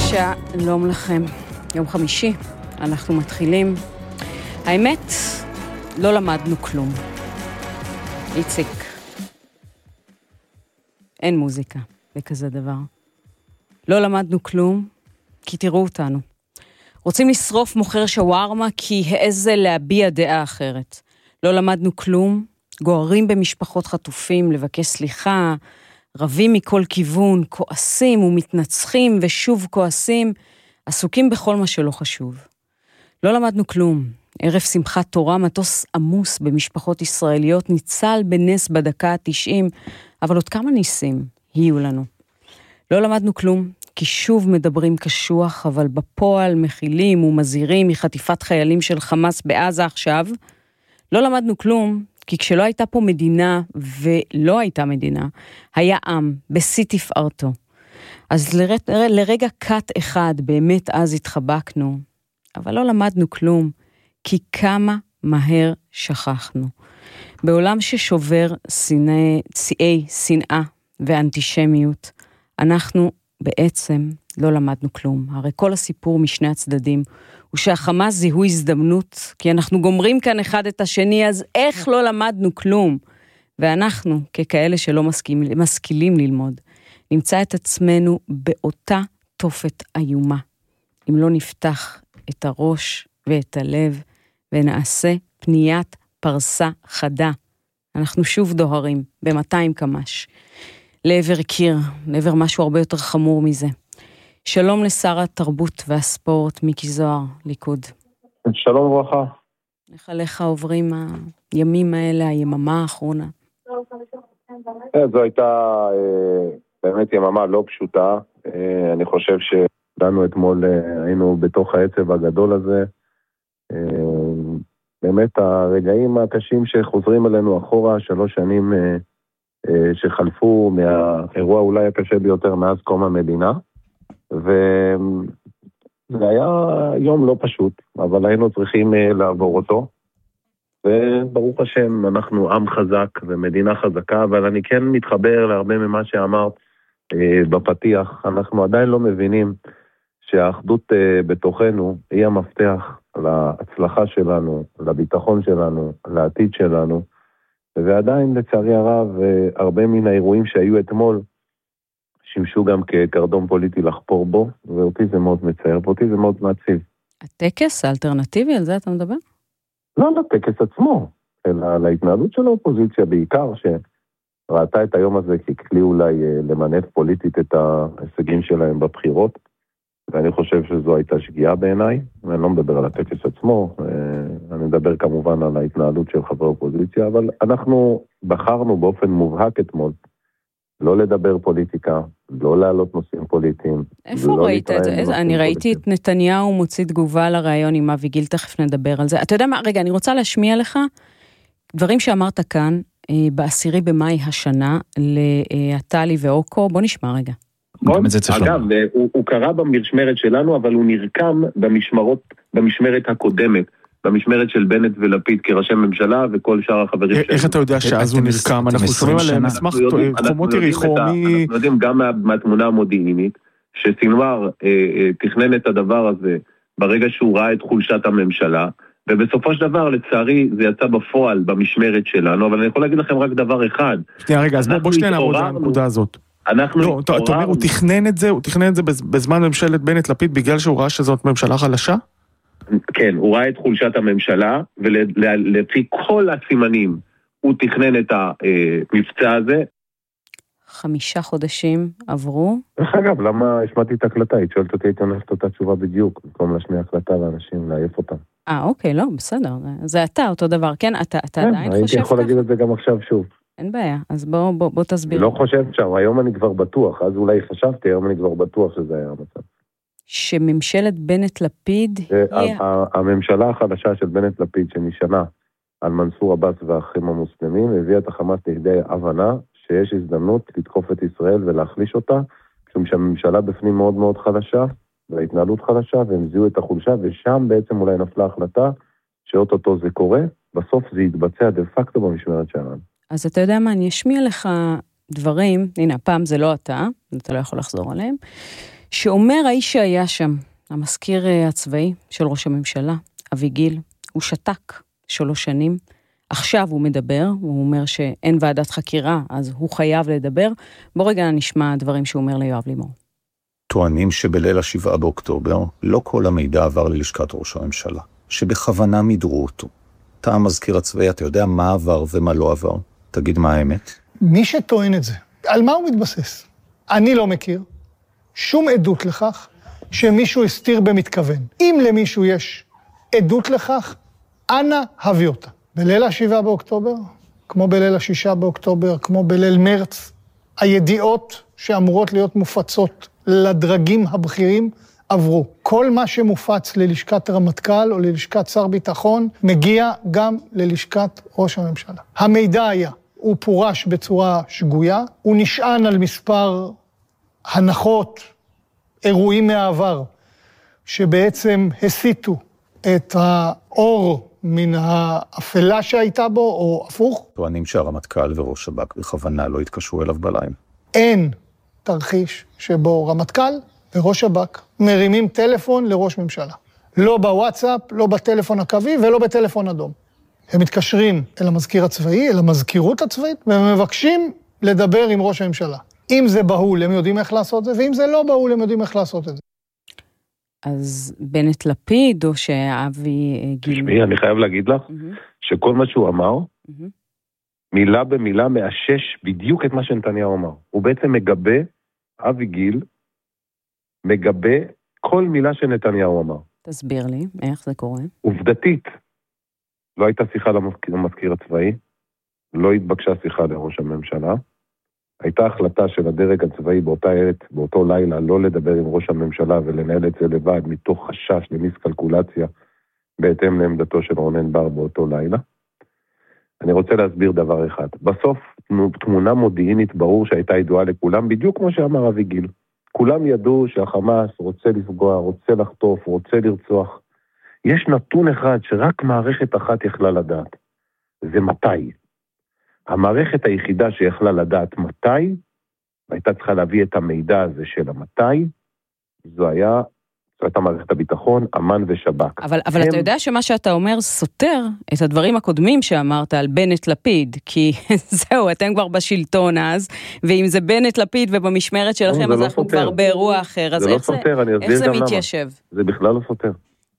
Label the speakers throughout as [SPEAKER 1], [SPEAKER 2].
[SPEAKER 1] שלום לכם. יום חמישי, אנחנו מתחילים. האמת, לא למדנו כלום. איציק. אין מוזיקה בכזה דבר. לא למדנו כלום, כי תראו אותנו. רוצים לשרוף מוכר שווארמה כי העזה להביע דעה אחרת. לא למדנו כלום, גוערים במשפחות חטופים, לבקש סליחה, רבים מכל כיוון, כועסים ומתנצחים ושוב כועסים, עסוקים בכל מה שלא חשוב. לא למדנו כלום. ערב שמחת תורה, מטוס עמוס במשפחות ישראליות, ניצל בנס בדקה ה-90, אבל עוד כמה ניסים יהיו לנו. לא למדנו כלום, כי שוב מדברים קשוח, אבל בפועל מכילים ומזהירים מחטיפת חיילים של חמאס בעזה עכשיו. לא למדנו כלום, כי כשלא הייתה פה מדינה, ולא הייתה מדינה, היה עם, בשיא תפארתו. אז לרגע קט אחד, באמת אז התחבקנו, אבל לא למדנו כלום, כי כמה מהר שכחנו. בעולם ששובר שיאי שנאה ואנטישמיות, אנחנו בעצם לא למדנו כלום. הרי כל הסיפור משני הצדדים, הוא שהחמאס זיהו הזדמנות, כי אנחנו גומרים כאן אחד את השני, אז איך לא למדנו כלום? ואנחנו, ככאלה שלא משכילים ללמוד, נמצא את עצמנו באותה תופת איומה. אם לא נפתח את הראש ואת הלב, ונעשה פניית פרסה חדה, אנחנו שוב דוהרים ב-200 קמ"ש, לעבר קיר, לעבר משהו הרבה יותר חמור מזה. שלום לשר התרבות והספורט, מיקי זוהר, ליכוד.
[SPEAKER 2] שלום וברכה.
[SPEAKER 1] איך עליך עוברים הימים האלה, היממה האחרונה?
[SPEAKER 2] זו הייתה באמת יממה לא פשוטה. אני חושב שדנו אתמול, היינו בתוך העצב הגדול הזה. באמת הרגעים הקשים שחוזרים אלינו אחורה, 3 שנים שחלפו מהאירוע אולי הקשה ביותר מאז קום המדינה. וזה היה יום לא פשוט, אבל היינו צריכים לעבור אותו. וברוך השם, אנחנו עם חזק ומדינה חזקה, אבל אני כן מתחבר להרבה ממה שאמרת בפתיח. אנחנו עדיין לא מבינים שהאחדות בתוכנו היא המפתח להצלחה שלנו, לביטחון שלנו, לעתיד שלנו. ועדיין לצערי הרב, הרבה מן האירועים שהיו אתמול, שימשו גם כקרדום פוליטי לחפור בו, ואותי זה מאוד מצער, ואותי זה מאוד מעציב.
[SPEAKER 1] הטקס האלטרנטיבי, על זה אתה מדבר?
[SPEAKER 2] לא על הטקס עצמו, אלא על ההתנהלות של האופוזיציה בעיקר, שראתה את היום הזה ככלי אולי למנף פוליטית את ההישגים שלהם בבחירות, ואני חושב שזו הייתה שגיאה בעיניי, ואני לא מדבר על הטקס עצמו, אני מדבר כמובן על ההתנהלות של חברי האופוזיציה, אבל אנחנו בחרנו באופן מובהק אתמול, לא לדבר פוליטיקה, לא להעלות נושאים פוליטיים.
[SPEAKER 1] איפה ראית את זה? אני ראיתי את נתניהו מוציא תגובה לרעיון עם אבי גיל, תכף נדבר על זה. אתה יודע מה? רגע, אני רוצה להשמיע לך דברים שאמרת כאן ב10 במאי השנה לטלי ואוקו. בוא נשמע רגע.
[SPEAKER 2] אגב, הוא קרא במשמרת שלנו, אבל הוא נרקם במשמרת הקודמת. במשמרת של בנט ולפיד כראשי ממשלה וכל שאר החברים שלנו.
[SPEAKER 3] איך אתה יודע שאז הוא נרקם? אנחנו שומעים עליהם מסמך חומות יריחו
[SPEAKER 2] אנחנו יודעים גם מהתמונה המודיעינית, שסינואר תכנן את הדבר הזה ברגע שהוא ראה את חולשת הממשלה, ובסופו של דבר לצערי זה יצא בפועל במשמרת שלנו, אבל אני יכול להגיד לכם רק דבר אחד.
[SPEAKER 3] שנייה רגע, אז בוא שנייה נעבוד על הנקודה הזאת. לא, אתה אומר, הוא תכנן את זה בזמן ממשלת בנט לפיד בגלל שהוא ראה שזאת ממשלה חלשה?
[SPEAKER 2] כן, הוא ראה את חולשת הממשלה, ולפי כל הסימנים הוא תכנן את המבצע הזה.
[SPEAKER 1] 5 חודשים עברו.
[SPEAKER 2] דרך אגב, למה השמעתי את ההקלטה? היא שואלת אותי, הייתי עונת אותה תשובה בדיוק, במקום להשמיע הקלטה לאנשים, להעיף אותם.
[SPEAKER 1] אוקיי, לא, בסדר. זה אתה, אותו דבר. כן, אתה עדיין חושב
[SPEAKER 2] הייתי יכול להגיד את זה גם עכשיו שוב.
[SPEAKER 1] אין בעיה, אז בוא תסביר.
[SPEAKER 2] לא חושב שם, היום אני כבר בטוח, אז אולי חשבתי, היום אני כבר בטוח שזה היה המצב.
[SPEAKER 1] שממשלת בנט לפיד
[SPEAKER 2] הממשלה החדשה של בנט לפיד שנשענה על מנסור עבאס והאחים המוסלמים הביאה את החמאס לידי הבנה שיש הזדמנות לתקוף את ישראל ולהחליש אותה, משום שהממשלה בפנים מאוד מאוד חלשה וההתנהלות חלשה, והם זיהו את החולשה, ושם בעצם אולי נפלה החלטה שאוטוטו זה קורה, בסוף זה יתבצע דה פקטו במשמרת שלנו.
[SPEAKER 1] אז אתה יודע מה, אני אשמיע לך דברים, הנה הפעם זה לא אתה לא יכול לחזור עליהם, שאומר האיש שהיה שם, המזכיר הצבאי של ראש הממשלה, אבי גיל, הוא שתק 3 שנים, עכשיו הוא מדבר, הוא אומר שאין ועדת חקירה, אז הוא חייב לדבר. בוא רגע נשמע דברים שהוא אומר ליואב לימור.
[SPEAKER 4] טוענים שבליל 7 באוקטובר לא כל המידע עבר ללשכת ראש הממשלה, שבכוונה מידרו אותו. אתה המזכיר הצבאי, אתה יודע מה עבר ומה לא עבר. תגיד מה האמת.
[SPEAKER 5] מי שטוען את זה, על מה הוא מתבסס? אני לא מכיר שום עדות לכך שמישהו הסתיר במתכוון. אם למישהו יש עדות לכך, אנא הביא אותה. בליל 7 באוקטובר, כמו בליל 6 באוקטובר, כמו בליל מרץ, הידיעות שאמורות להיות מופצות לדרגים הבכירים עברו. כל מה שמופץ ללשכת רמטכ"ל או ללשכת שר ביטחון, מגיע גם ללשכת ראש הממשלה. המידע היה, הוא פורש בצורה שגויה, הוא נשען על מספר הנחות, אירועים מהעבר, שבעצם הסיטו את האור מן האפלה שהייתה בו, או הפוך.
[SPEAKER 4] טוענים שהרמטכ"ל וראש שב"כ בכוונה לא התקשרו אליו בלילה.
[SPEAKER 5] אין תרחיש שבו רמטכ"ל וראש שב"כ מרימים טלפון לראש ממשלה. לא בוואטסאפ, לא בטלפון הקווי ולא בטלפון אדום. הם מתקשרים אל המזכיר הצבאי, אל המזכירות הצבאית, והם מבקשים לדבר עם ראש הממשלה. אם זה בהול, הם יודעים איך לעשות את זה, ואם זה לא בהול, הם יודעים איך לעשות את זה.
[SPEAKER 1] אז בנט לפיד, או שאבי גיל...
[SPEAKER 2] תשמעי, אני חייב להגיד לך, שכל מה שהוא אמר, מילה במילה מאשש בדיוק את מה שנתניהו אמר. הוא בעצם מגבה, אבי גיל, מגבה כל מילה שנתניהו אמר.
[SPEAKER 1] תסביר לי, איך זה קורה?
[SPEAKER 2] עובדתית, לא הייתה שיחה למזכיר הצבאי, לא התבקשה שיחה לראש הממשלה, הייתה החלטה של הדרג הצבאי באותו לילה, לא לדבר עם ראש הממשלה ולנהל את זה לבד, מתוך חשש למיסקלקולציה, בהתאם לעמדתו של רונן בר באותו לילה. אני רוצה להסביר דבר אחד. בסוף, תמונה מודיעינית ברור שהייתה ידועה לכולם, בדיוק כמו שאמר אבי גיל. כולם ידעו שהחמאס רוצה לפגוע, רוצה לחטוף, רוצה לרצוח. יש נתון אחד שרק מערכת אחת יכלה לדעת. זה מתי. המערכת היחידה שיכלה לדעת מתי, והייתה צריכה להביא את המידע הזה של המתי, זו הייתה מערכת הביטחון, אמ"ן ושב"כ.
[SPEAKER 1] אבל אתה יודע שמה שאתה אומר סותר את הדברים הקודמים שאמרת על בנט לפיד, כי זהו, אתם כבר בשלטון אז, ואם זה בנט לפיד ובמשמרת שלכם, אז אנחנו כבר באירוע אחר, אז איך זה מתיישב?
[SPEAKER 2] זה בכלל לא סותר.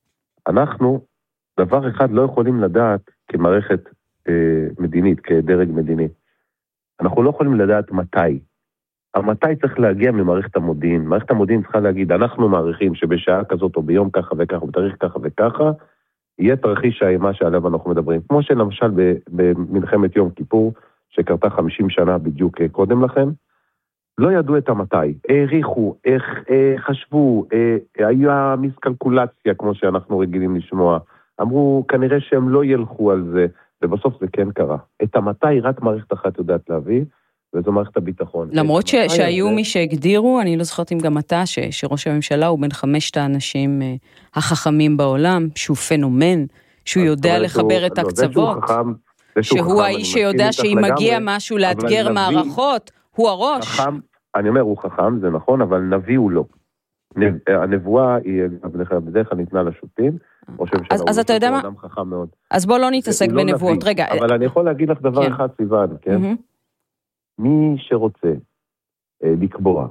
[SPEAKER 2] אנחנו, דבר אחד לא יכולים לדעת כמערכת מדינית, כדרג מדיני. אנחנו לא יכולים לדעת מתי. המתי צריך להגיע ממערכת המודיעין. מערכת המודיעין צריכה להגיד, אנחנו מעריכים שבשעה כזאת או ביום ככה וככה, בתאריך ככה וככה, יהיה תרחיש האימה שעליו אנחנו מדברים. כמו שלמשל במלחמת יום כיפור, שקרתה 50 שנה בדיוק קודם לכן, לא ידעו את המתי. העריכו, חשבו, היה מיסקלקולציה כמו שאנחנו רגילים לשמוע. אמרו, כנראה שהם לא ילכו על זה, ובסוף זה כן קרה. את המתי רק מערכת אחת יודעת להביא, וזו מערכת הביטחון.
[SPEAKER 1] למרות שהיו מי שהגדירו, אני לא זוכרת אם גם אתה, שראש הממשלה הוא בין 5 האנשים החכמים בעולם, שהוא פנומן, שהוא יודע לחבר את הקצוות, שהוא האיש שיודע שאם מגיע משהו לאתגר מערכות, הוא הראש.
[SPEAKER 2] אני אומר, הוא חכם, זה נכון, אבל נביא הוא לא. הנבואה היא בדרך כלל ניתנה לשוטים,
[SPEAKER 1] אז אתה יודע מה? אז בוא לא נתעסק בנבואות. רגע.
[SPEAKER 2] אבל אני יכול להגיד לך דבר אחד, סיוון, כן? מי שרוצה לקבוע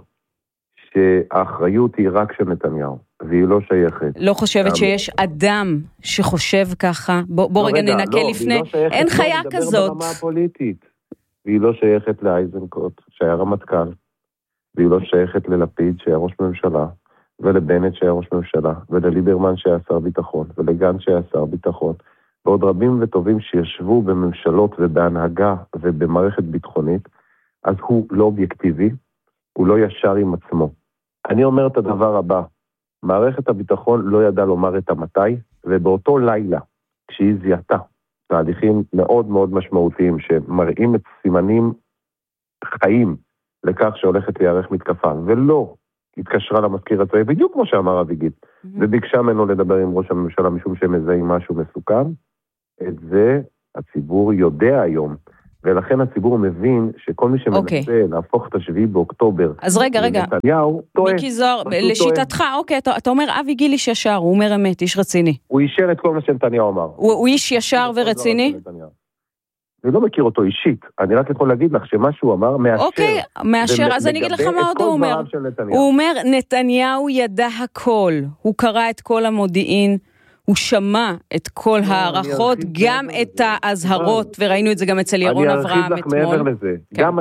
[SPEAKER 2] שהאחריות היא רק של נתניהו, והיא לא שייכת.
[SPEAKER 1] לא חושבת שיש אדם שחושב ככה, בוא רגע ננקה לפני, אין חיה כזאת.
[SPEAKER 2] ברמה הפוליטית. והיא לא שייכת לאייזנקוט, שהיה רמטכ"ל, והיא לא שייכת ללפיד, שהיה ראש ממשלה, ולבנט שהיה ראש ממשלה, ולליברמן שהיה שר ביטחון, ולגן שהיה שר ביטחון, ועוד רבים וטובים שישבו בממשלות ובהנהגה ובמערכת ביטחונית, אז הוא לא אובייקטיבי, הוא לא ישר עם עצמו. אני אומר את הדבר הבא, מערכת הביטחון לא ידעה לומר את המתי, ובאותו לילה, כשהיא זיהתה תהליכים מאוד מאוד משמעותיים, שמראים את סימנים חיים לכך שהולכת להיערך מתקפה, ולא התקשרה למזכיר הצבאי, בדיוק כמו שאמר אבי גיל, וביקשה ממנו לדבר עם ראש הממשלה, משום שמזהים משהו מסוכן, את זה הציבור יודע היום, ולכן הציבור מבין שכל מי שמנסה להפוך את 7 באוקטובר...
[SPEAKER 1] אז רגע.
[SPEAKER 2] נתניהו טועה.
[SPEAKER 1] מיקי זוהר, לשיטתך, אוקיי, אתה אומר אבי גיל איש ישר, הוא אומר אמת, איש רציני.
[SPEAKER 2] הוא אישר את כל מה שנתניהו אמר.
[SPEAKER 1] הוא איש ישר ורציני?
[SPEAKER 2] אני לא מכיר אותו אישית, אני רק יכול להגיד לך שמה שהוא אמר מאשר.
[SPEAKER 1] אוקיי, מאשר, אז אני אגיד לך מה עוד הוא אומר. הוא אומר, נתניהו ידע הכל, הוא קרא את כל המודיעין, הוא שמע את כל הערכות, גם את ההזהרות, וראינו את זה גם אצל ירון אברהם אתמול.
[SPEAKER 2] אני ארחיב לך מעבר לזה,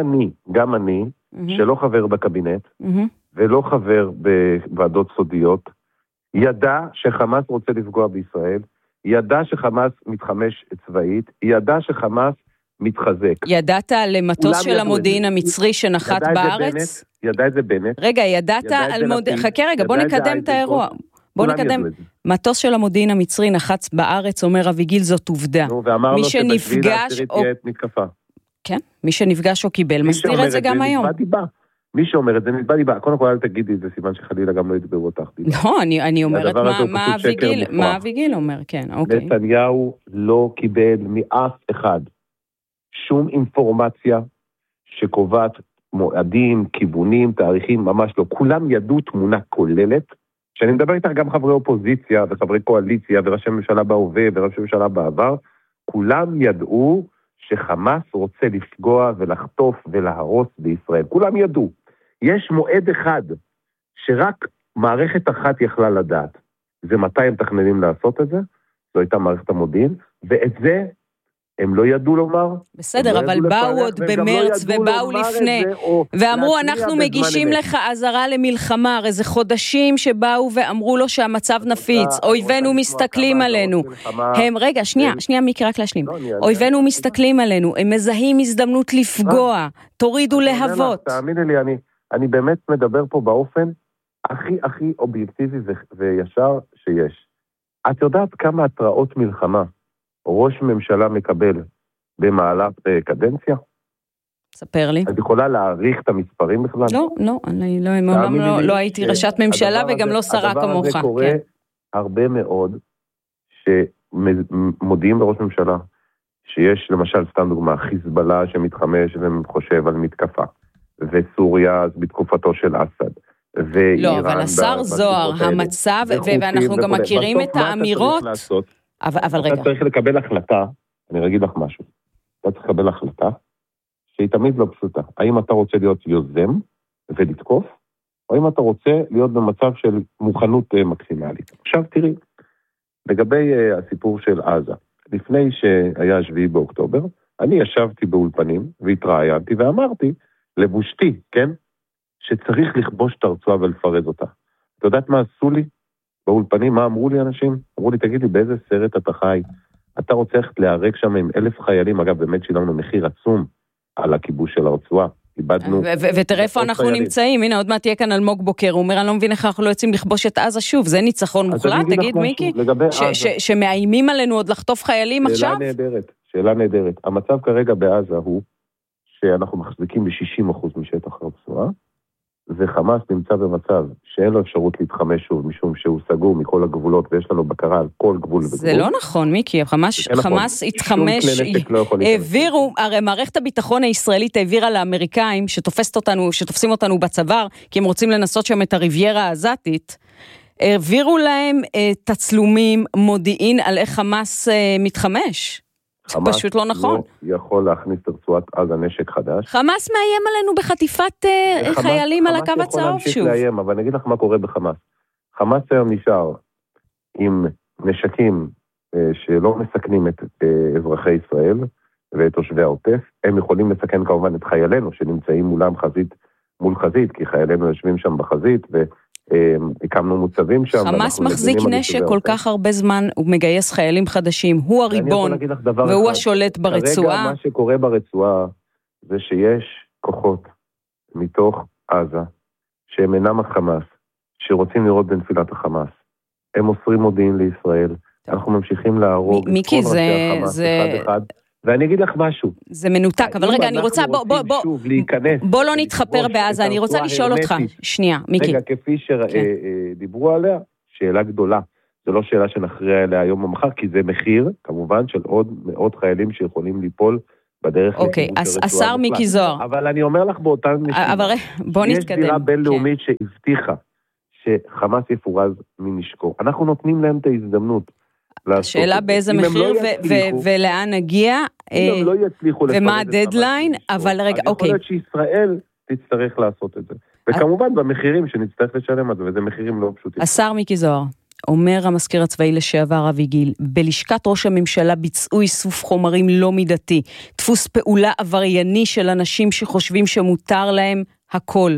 [SPEAKER 2] גם אני, שלא חבר בקבינט, ולא חבר בוועדות סודיות, ידע שחמאס רוצה לפגוע בישראל, ידע שחמאס מתחמש צבאית, ידע שחמאס מתחזק.
[SPEAKER 1] ידעת על מטוס של המודיעין המצרי שנחת בארץ?
[SPEAKER 2] ידע את זה בנט.
[SPEAKER 1] רגע, ידעת על מודיעין, חכה רגע, בוא נקדם את האירוע. בוא נקדם. מטוס של המודיעין המצרי נחץ בארץ, אומר אבי גיל, זאת עובדה.
[SPEAKER 2] ואמר לו שבשביל העשירית תהיה מתקפה.
[SPEAKER 1] כן, מי שנפגש או קיבל, מסתיר את זה גם היום.
[SPEAKER 2] מי שאומר את זה נתבע דיבה, קודם כל אל תגידי את זה, סימן שחלילה גם לא ידברו אותך.
[SPEAKER 1] לא, אני אומרת מה אבי גיל אומר, כן, אוקיי.
[SPEAKER 2] נתניהו לא קיבל מאף אחד שום אינפורמציה שקובעת מועדים, כיוונים, תאריכים, ממש לא. כולם ידעו תמונה כוללת, שאני מדבר איתך גם חברי אופוזיציה וחברי קואליציה וראשי ממשלה בהווה וראשי ממשלה בעבר, כולם ידעו שחמאס רוצה לפגוע ולחטוף ולהרוס בישראל. כולם ידעו. יש מועד אחד שרק מערכת אחת יכלה לדעת. זה מתי הם תכננים לעשות את זה? זו הייתה מערכת המודיעין, ואת זה הם לא ידעו לומר.
[SPEAKER 1] בסדר, אבל באו עוד במרץ ובאו לפני, ואמרו אנחנו מגישים לך עזרה למלחמה, הרי זה חודשים שבאו ואמרו לו שהמצב נפיץ, אויבינו מסתכלים עלינו. הם, רגע, שנייה מיקי, רק להשלים. אויבינו מסתכלים עלינו, הם מזהים הזדמנות לפגוע, תורידו להבות.
[SPEAKER 2] תאמיני לי, אני באמת מדבר פה באופן הכי אובייקטיבי וישר שיש. את יודעת כמה התראות מלחמה ראש ממשלה מקבל במהלך קדנציה?
[SPEAKER 1] ספר לי.
[SPEAKER 2] את יכולה להעריך את המספרים בכלל?
[SPEAKER 1] לא, אני לא הייתי ראשת ממשלה וגם לא שרה כמוך.
[SPEAKER 2] הדבר הזה קורה הרבה מאוד שמודיעים לראש ממשלה שיש למשל סתם דוגמה חיזבאללה שמתחמש וחושב על מתקפה וסוריה בתקופתו של אסד.
[SPEAKER 1] לא, אבל השר זוהר, המצב, ואנחנו גם מכירים את האמירות, אבל רגע.
[SPEAKER 2] אתה צריך לקבל החלטה, אני אגיד לך משהו, אתה צריך לקבל החלטה שהיא תמיד לא פשוטה. האם אתה רוצה להיות יוזם ולתקוף, או אם אתה רוצה להיות במצב של מוכנות מקסימלית. עכשיו תראי, לגבי הסיפור של עזה, לפני שהיה 7 באוקטובר, אני ישבתי באולפנים והתראיינתי ואמרתי, לבושתי, כן? שצריך לכבוש את הרצועה ולפרז אותה. אתה יודעת מה עשו לי? באולפנים, מה אמרו לי אנשים? אמרו לי, תגיד לי, באיזה סרט אתה חי? אתה רוצה להיהרג שם עם 1,000 חיילים, אגב, באמת שילמנו מחיר עצום על הכיבוש של הרצועה. איבדנו...
[SPEAKER 1] ותראה איפה אנחנו נמצאים, הנה, עוד מעט תהיה כאן אלמוג בוקר, הוא אומר, אני לא מבין איך אנחנו לא יוצאים לכבוש את עזה שוב, זה ניצחון מוחלט, תגיד מיקי, שמאיימים עלינו עוד לחטוף חיילים עכשיו?
[SPEAKER 2] שאלה נהדרת. המצב כרגע בעזה הוא שאנחנו מחזיקים ב-60% משטח הרצועה, וחמאס נמצא במצב שאין לו אפשרות להתחמש שוב, משום שהוא סגור מכל הגבולות, ויש לנו בקרה על כל גבול וגבול.
[SPEAKER 1] זה לא נכון, מיקי, חמאס התחמש, העבירו, הרי מערכת הביטחון הישראלית העבירה לאמריקאים, שתופסים אותנו בצוואר, כי הם רוצים לנסות שם את הריביירה העזתית, העבירו להם תצלומים, מודיעין על איך חמאס מתחמש. פשוט לא נכון.
[SPEAKER 2] חמאס לא יכול להכניס לרצועת עזה נשק חדש.
[SPEAKER 1] חמאס מאיים עלינו בחטיפת חיילים על הקו הצהוב שוב. חמאס יכול להמשיך
[SPEAKER 2] לאיים, אבל אני אגיד לך מה קורה בחמאס. חמאס היום נשאר עם נשקים שלא מסכנים את אזרחי ישראל ואת תושבי העוטף. הם יכולים לסכן כמובן את חיילינו שנמצאים מולם חזית מול חזית, כי חיילינו יושבים שם בחזית הקמנו מוצבים שם.
[SPEAKER 1] חמאס מחזיק נשק כל כך הרבה זמן, הוא מגייס חיילים חדשים, הוא הריבון, והוא השולט ברצועה.
[SPEAKER 2] כרגע מה שקורה ברצועה, זה שיש כוחות מתוך עזה, שהם אינם החמאס, שרוצים לראות בנפילת החמאס. הם מוסרים מודיעין לישראל, אנחנו ממשיכים להרוג את כל ראשי החמאס אחד אחד. ואני אגיד לך משהו.
[SPEAKER 1] זה מנותק, אבל רגע, אני רוצה, בוא לא נתחפר בעזה, אני רוצה לשאול אותך, שנייה, מיקי.
[SPEAKER 2] רגע, כפי שדיברו עליה, שאלה גדולה. זו לא שאלה שנכריע עליה היום או מחר, כי זה מחיר, כמובן, של עוד מאות חיילים שיכולים ליפול
[SPEAKER 1] אוקיי, השר מיקי זוהר.
[SPEAKER 2] אבל אני אומר לך באותה נשימה,
[SPEAKER 1] בוא נתקדם.
[SPEAKER 2] יש זירה בינלאומית שהבטיחה שחמאס יפורז מנשקו. אנחנו נותנים להם את ההזדמנות.
[SPEAKER 1] השאלה באיזה מחיר ולאן נגיע, ומה הדדליין, אבל רגע, אוקיי.
[SPEAKER 2] יכול להיות שישראל תצטרך לעשות את זה. וכמובן במחירים שנצטרך לשלם את זה, וזה מחירים לא פשוטים.
[SPEAKER 1] השר מיקי זוהר, אומר המזכיר הצבאי לשעבר אבי גיל, בלשכת ראש הממשלה ביצעו איסוף חומרים לא מידתי, דפוס פעולה עברייני של אנשים שחושבים שמותר להם הכל.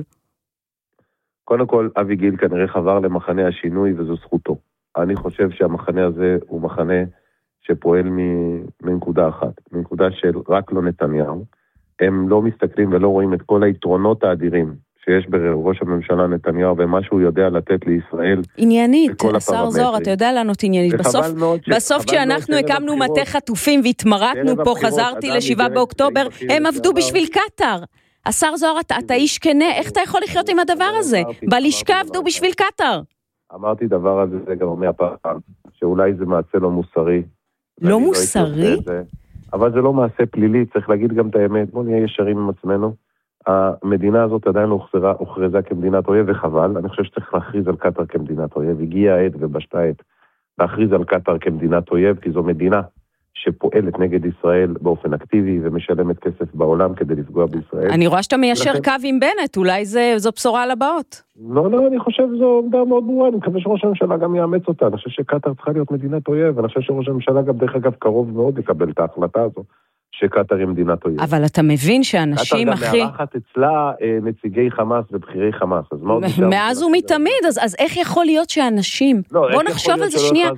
[SPEAKER 2] קודם כל, אבי גיל כנראה חבר למחנה השינוי, וזו זכותו. אני חושב שהמחנה הזה הוא מחנה שפועל מנקודה אחת, מנקודה של רק לא נתניהו. הם לא מסתכלים ולא רואים את כל היתרונות האדירים שיש בראש הממשלה נתניהו, ומה שהוא יודע לתת לישראל.
[SPEAKER 1] עניינית, השר זוהר, אתה יודע לענות עניינית. בסוף כשאנחנו הקמנו מטה חטופים והתמרתנו פה, חזרתי ל7 באוקטובר, הם עבדו בשביל קטר. השר זוהר, אתה איש כנה, איך אתה יכול לחיות עם הדבר הזה? בלשכה עבדו בשביל קטר.
[SPEAKER 2] אמרתי דבר הזה, זה גם מהפעם, שאולי זה מעשה לא מוסרי.
[SPEAKER 1] לא מוסרי?
[SPEAKER 2] אבל זה לא מעשה פלילי, צריך להגיד גם את האמת, בוא נהיה ישרים עם עצמנו. המדינה הזאת עדיין הוכרזה כמדינת אויב, וחבל. אני חושב שצריך להכריז על קטר כמדינת אויב. הגיעה העת ובשתה עת להכריז על קטר כמדינת אויב, כי זו מדינה שפועלת נגד ישראל באופן אקטיבי, ומשלמת כסף בעולם כדי לפגוע בישראל.
[SPEAKER 1] אני רואה שאתה מיישר קו עם בנט, אולי זו בשורה על הבאות.
[SPEAKER 2] לא, אני חושב זו עמדה מאוד ברורה, אני מקווה שראש הממשלה גם יאמץ אותה, אני חושב שקטר צריכה להיות מדינת אויב, ואני חושב שראש הממשלה גם דרך אגב קרוב מאוד לקבל את ההחלטה הזו, שקטר היא מדינת אויב.
[SPEAKER 1] אבל אתה מבין שאנשים הכי...
[SPEAKER 2] קטר גם מארחת אצלה נציגי חמאס ובכירי חמאס, אז מאוד...
[SPEAKER 1] מאז ומתמיד, אז איך יכול להיות שאנשים... בוא נחשוב על זה שנייה.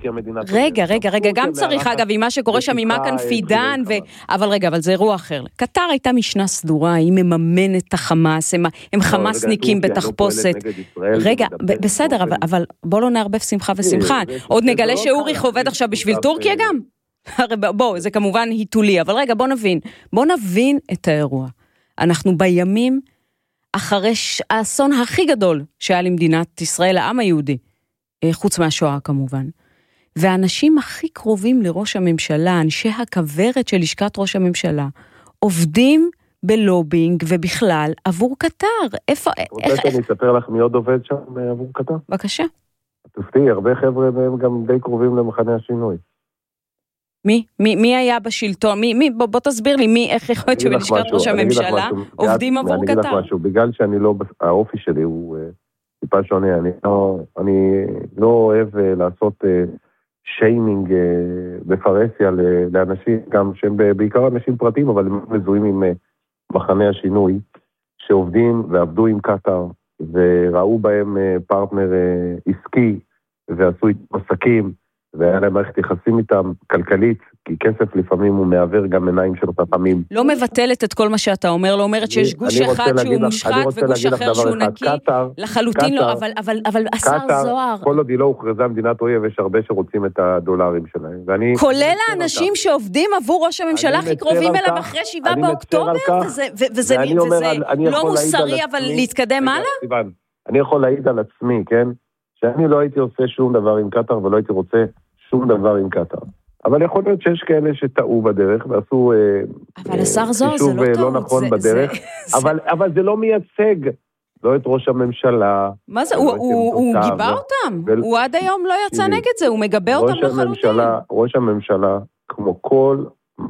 [SPEAKER 1] רגע, גם צריך אגב, עם מה שקורה שם, עם מקן פידן, אבל רגע, אבל זה אירוע אחר. קטר הייתה משנה סדורה, היא מממנת את החמאס, הם חמאסניקים בתחפושת. רגע, בסדר, אבל בוא לא נערבב שמחה ושמחה. עוד נגלה שאוריך עובד עכשיו בשביל טורקיה גם? בואו, זה כמובן היתולי, אבל רגע, בוא נבין את האירוע. אנחנו בימים אחרי האסון הכי גדול שהיה למדינת ישראל, העם היהודי, חוץ מהשואה כמובן. והאנשים הכי קרובים לראש הממשלה, אנשי הכברת של לשכת ראש הממשלה, עובדים בלובינג ובכלל עבור קטר. איפה...
[SPEAKER 2] רוצה שאני אספר לך מי עוד עובד שם עבור קטר?
[SPEAKER 1] בבקשה.
[SPEAKER 2] תפתיעי, הרבה חבר'ה והם גם די קרובים למחנה השינוי.
[SPEAKER 1] מי היה בשלטון? בוא תסביר לי, איך יכול להיות שבלשכת ראש הממשלה עובדים עבור קטר?
[SPEAKER 2] אני אגיד לך משהו, בגלל שאני לא, האופי שלי הוא טיפה שונה, אני לא אוהב לעשות שיימינג בפרסיה לאנשים, גם שהם בעיקר אנשים פרטיים, אבל הם מזוהים עם מחנה השינוי, שעובדים ועבדו עם קטר, וראו בהם פרטנר עסקי, ועשו עסקים, והיה להם מערכת יחסים איתם כלכלית, כי כסף לפעמים הוא מעבר גם עיניים של חכמים.
[SPEAKER 1] לא מבטלת את כל מה שאתה אומר, לא אומרת שיש גוש אחד שהוא מושחת וגוש אחר שהוא נקי, לחלוטין לא, אבל השר זוהר...
[SPEAKER 2] כל עוד היא לא הוכרזה מדינת אויב, יש הרבה שרוצים את הדולרים שלהם.
[SPEAKER 1] כולל האנשים שעובדים עבור ראש הממשלה הכי קרובים אליו אחרי 7 באוקטובר, וזה לא מוסרי, אבל להתקדם הלאה?
[SPEAKER 2] אני יכול להעיד על עצמי, כן? שאני לא הייתי עושה שום דבר עם קטר, ולא הייתי רוצה שום דבר עם קטר. אבל יכול להיות שיש כאלה שטעו בדרך, ועשו
[SPEAKER 1] חישוב
[SPEAKER 2] לא נכון בדרך, אבל זה לא מייצג, לא את ראש הממשלה.
[SPEAKER 1] מה זה? הוא גיבה אותם? הוא עד היום לא יצא נגד זה, הוא מגבה אותם לחלוטין.
[SPEAKER 2] ראש הממשלה, כמו כל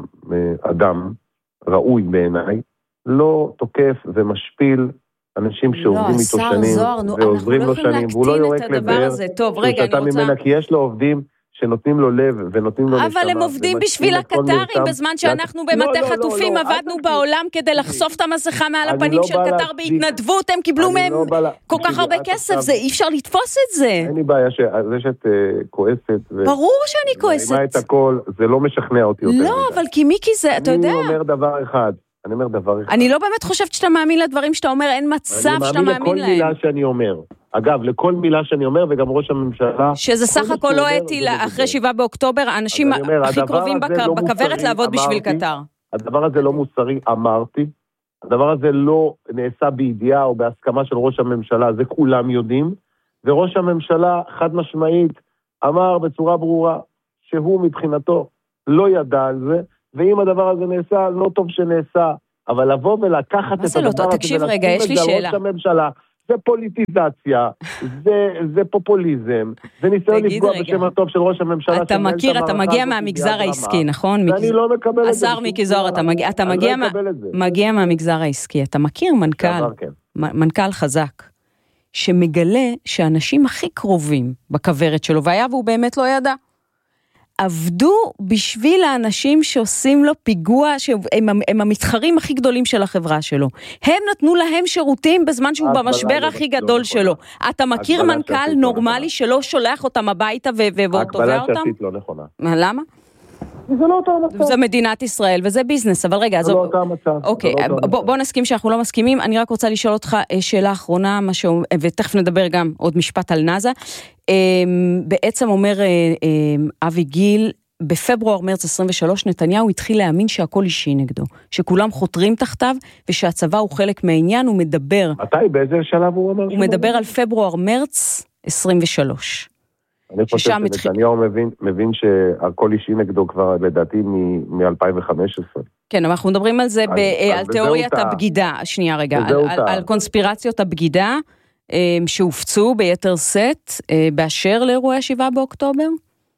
[SPEAKER 2] אדם ראוי בעיניי, לא תוקף ומשפיל, אנשים שעובדים איתו שנים, ועוזרים לו שנים, והוא לא יורק לבאר, כי יש לו עובדים שנותנים לו לב, ונותנים לו נשמה.
[SPEAKER 1] אבל הם עובדים בשביל הקטרים, בזמן שאנחנו במטה חטופים עבדנו בעולם כדי לחשוף את המסכה מעל הפנים של קטר בהתנדבות, הם קיבלו מהם כל כך הרבה כסף, זה אי אפשר לתפוס את זה.
[SPEAKER 2] אין לי בעיה, זה שאת כועסת.
[SPEAKER 1] ברור שאני כועסת.
[SPEAKER 2] מה את הכל, זה לא משכנע אותי יותר.
[SPEAKER 1] לא, אבל כי מיקי זה, אתה יודע.
[SPEAKER 2] אני אומר דבר אחד.
[SPEAKER 1] אני לא באמת חושבת שאתה מאמין לדברים שאתה אומר, אין מצב שאתה מאמין להם.
[SPEAKER 2] אני מאמין לכל מילה שאני אומר. אגב, לכל מילה שאני אומר, וגם ראש הממשלה...
[SPEAKER 1] שזה סך הכל לא אתי, אחרי 7 באוקטובר, האנשים הכי קרובים בכוורת לעבוד בשביל קטר.
[SPEAKER 2] הדבר הזה לא מוסרי, אמרתי. הדבר הזה לא נעשה בידיעה או בהסכמה של ראש הממשלה, זה כולם יודעים. וראש הממשלה חד משמעית אמר בצורה ברורה, שהוא מבחינתו לא ידע על זה, ואם הדבר הזה נעשה, לא טוב שנעשה, אבל לבוא ולקחת את הדבר הזה,
[SPEAKER 1] תקשיב רגע, יש לי שאלה.
[SPEAKER 2] הממשלה, זה פוליטיזציה, זה פופוליזם, זה ניסיון לפגוע בשם הטוב של ראש הממשלה.
[SPEAKER 1] אתה מכיר, אתה מגיע מהמגזר העסקי, נכון?
[SPEAKER 2] ואני לא מקבל את זה.
[SPEAKER 1] השר מיקי זוהר, אתה מגיע מהמגזר העסקי, אתה מכיר מנכ"ל חזק, שמגלה שאנשים הכי קרובים בכוורת שלו, והיה והוא באמת לא ידע, עבדו בשביל האנשים שעושים לו פיגוע, שהם המתחרים הכי גדולים של החברה שלו. הם נתנו להם שירותים בזמן שהוא במשבר הכי גדול שלו. אתה מכיר מנכ"ל נורמלי שלא שולח אותם הביתה ותובע אותם?
[SPEAKER 2] ההקבלה שעשית לא נכונה.
[SPEAKER 1] למה?
[SPEAKER 2] זה לא אותו המצב.
[SPEAKER 1] זה מדינת ישראל וזה ביזנס, אבל רגע,
[SPEAKER 2] זה לא אותו המצב.
[SPEAKER 1] אוקיי, בוא נסכים שאנחנו לא מסכימים. אני רק רוצה לשאול אותך שאלה אחרונה, ותכף נדבר גם עוד משפט על נאזה. בעצם אומר אבי גיל, בפברואר מרץ 23 נתניהו התחיל להאמין שהכל אישי נגדו, שכולם חותרים תחתיו ושהצבא הוא חלק מהעניין. הוא מדבר,
[SPEAKER 2] מתי? באיזה שלב הוא אומר?
[SPEAKER 1] הוא מדבר על פברואר מרץ 23.
[SPEAKER 2] אני חושב שנתניהו מבין שהכל אישי נגדו כבר לדעתי מ-2015.
[SPEAKER 1] כן, אבל אנחנו מדברים על זה, על תיאוריית הבגידה, שנייה רגע, על קונספירציות הבגידה שהופצו ביתר סט באשר לאירועי 7 באוקטובר?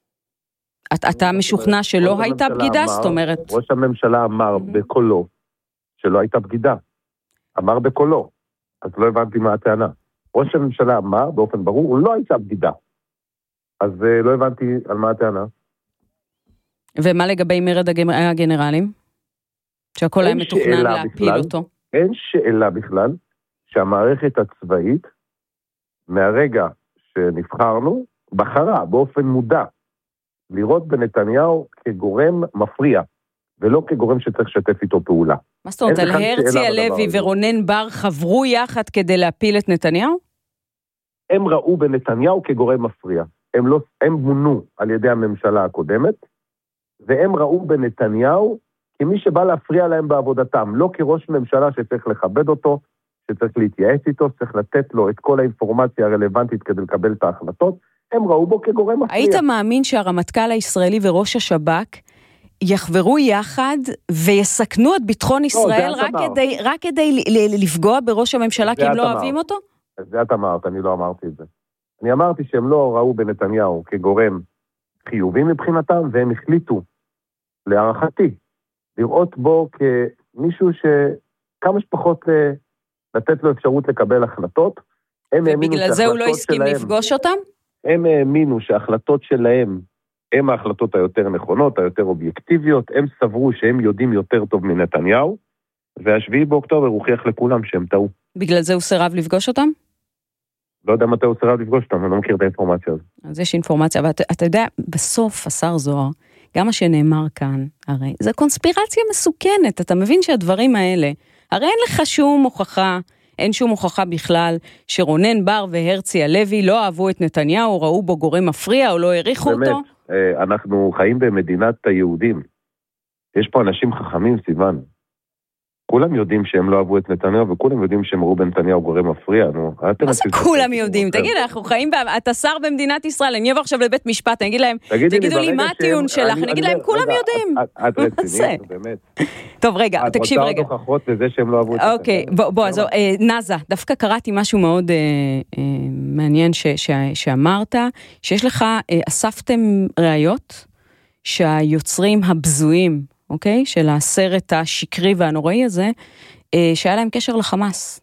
[SPEAKER 1] אתה משוכנע שלא הייתה בגידה? זאת אומרת...
[SPEAKER 2] ראש הממשלה אמר בקולו שלא הייתה בגידה. אמר בקולו. אז לא הבנתי מה הטענה. ראש הממשלה אמר באופן ברור, הוא לא הייתה בגידה. אז לא הבנתי על מה הטענה.
[SPEAKER 1] ומה לגבי מרד הגנרלים? שהכל היה מתוכנן להפיל אותו.
[SPEAKER 2] אין שאלה בכלל שהמערכת הצבאית, מהרגע שנבחרנו, בחרה באופן מודע לראות בנתניהו כגורם מפריע, ולא כגורם שצריך לשתף איתו פעולה.
[SPEAKER 1] מה זאת אומרת, על הרצי הלוי ורונן בר חברו יחד כדי להפיל את נתניהו?
[SPEAKER 2] הם ראו בנתניהו כגורם מפריע. הם מונו על ידי הממשלה הקודמת, והם ראו בנתניהו כמי שבא להפריע להם בעבודתם, לא כראש ממשלה שצריך לכבד אותו, שצריך להתייעץ איתו, צריך לתת לו את כל האינפורמציה הרלוונטית כדי לקבל את ההחלטות, הם ראו בו כגורם מפריע.
[SPEAKER 1] היית מאמין שהרמטכ"ל הישראלי וראש השב"כ יחברו יחד ויסכנו את ביטחון ישראל רק כדי לפגוע בראש הממשלה כי הם לא אוהבים אותו?
[SPEAKER 2] זה את אמרת, אני לא אמרתי את זה. אני אמרתי שהם לא ראו בנתניהו כגורם חיובי מבחינתם, והם החליטו, להערכתי, לראות בו כמישהו שכמה שפחות לתת לו אפשרות לקבל החלטות.
[SPEAKER 1] ובגלל זה הוא לא הסכים לפגוש אותם?
[SPEAKER 2] הם האמינו שההחלטות שלהם הם ההחלטות היותר נכונות, היותר אובייקטיביות, הם סברו שהם יודעים יותר טוב מנתניהו, והשביעי באוקטובר הוכיח לכולם שהם טעו.
[SPEAKER 1] בגלל זה הוא סירב לפגוש אותם?
[SPEAKER 2] לא יודע מתי הוא סירב לפגוש אותם, אני לא מכיר את האינפורמציה הזאת.
[SPEAKER 1] אז יש אינפורמציה, אבל אתה יודע, בסוף, השר זוהר, גם מה שנאמר כאן, הרי, זה קונספירציה מסוכנת, אתה מבין שהדברים האלה, הרי אין לך שום הוכחה, אין שום הוכחה בכלל, שרונן בר והרצי הלוי לא אהבו את נתניהו, ראו בו גורם מפריע, או לא העריכו אותו.
[SPEAKER 2] באמת, אנחנו חיים במדינת היהודים. יש פה אנשים חכמים, סיוון. כולם יודעים שהם לא אהבו את נתניהו, וכולם יודעים שהם ראו בנתניהו גורם מפריע.
[SPEAKER 1] מה זה כולם יודעים? תגיד, אנחנו חיים, אתה שר במדינת ישראל, אני אבוא עכשיו לבית משפט, אני אגיד להם, תגידו לי מה הטיעון שלך, אני אגיד להם, כולם יודעים.
[SPEAKER 2] את רצינית, באמת.
[SPEAKER 1] טוב, רגע, תקשיב רגע.
[SPEAKER 2] את רוצה עוד הוכחות לזה שהם לא אהבו את נתניהו.
[SPEAKER 1] אוקיי, בוא, אז נאזה, דווקא קראתי משהו מאוד מעניין שאמרת, שיש לך, אספתם ראיות, שהיוצרים הבזויים, אוקיי? של הסרט השקרי והנוראי הזה, שהיה להם קשר לחמאס.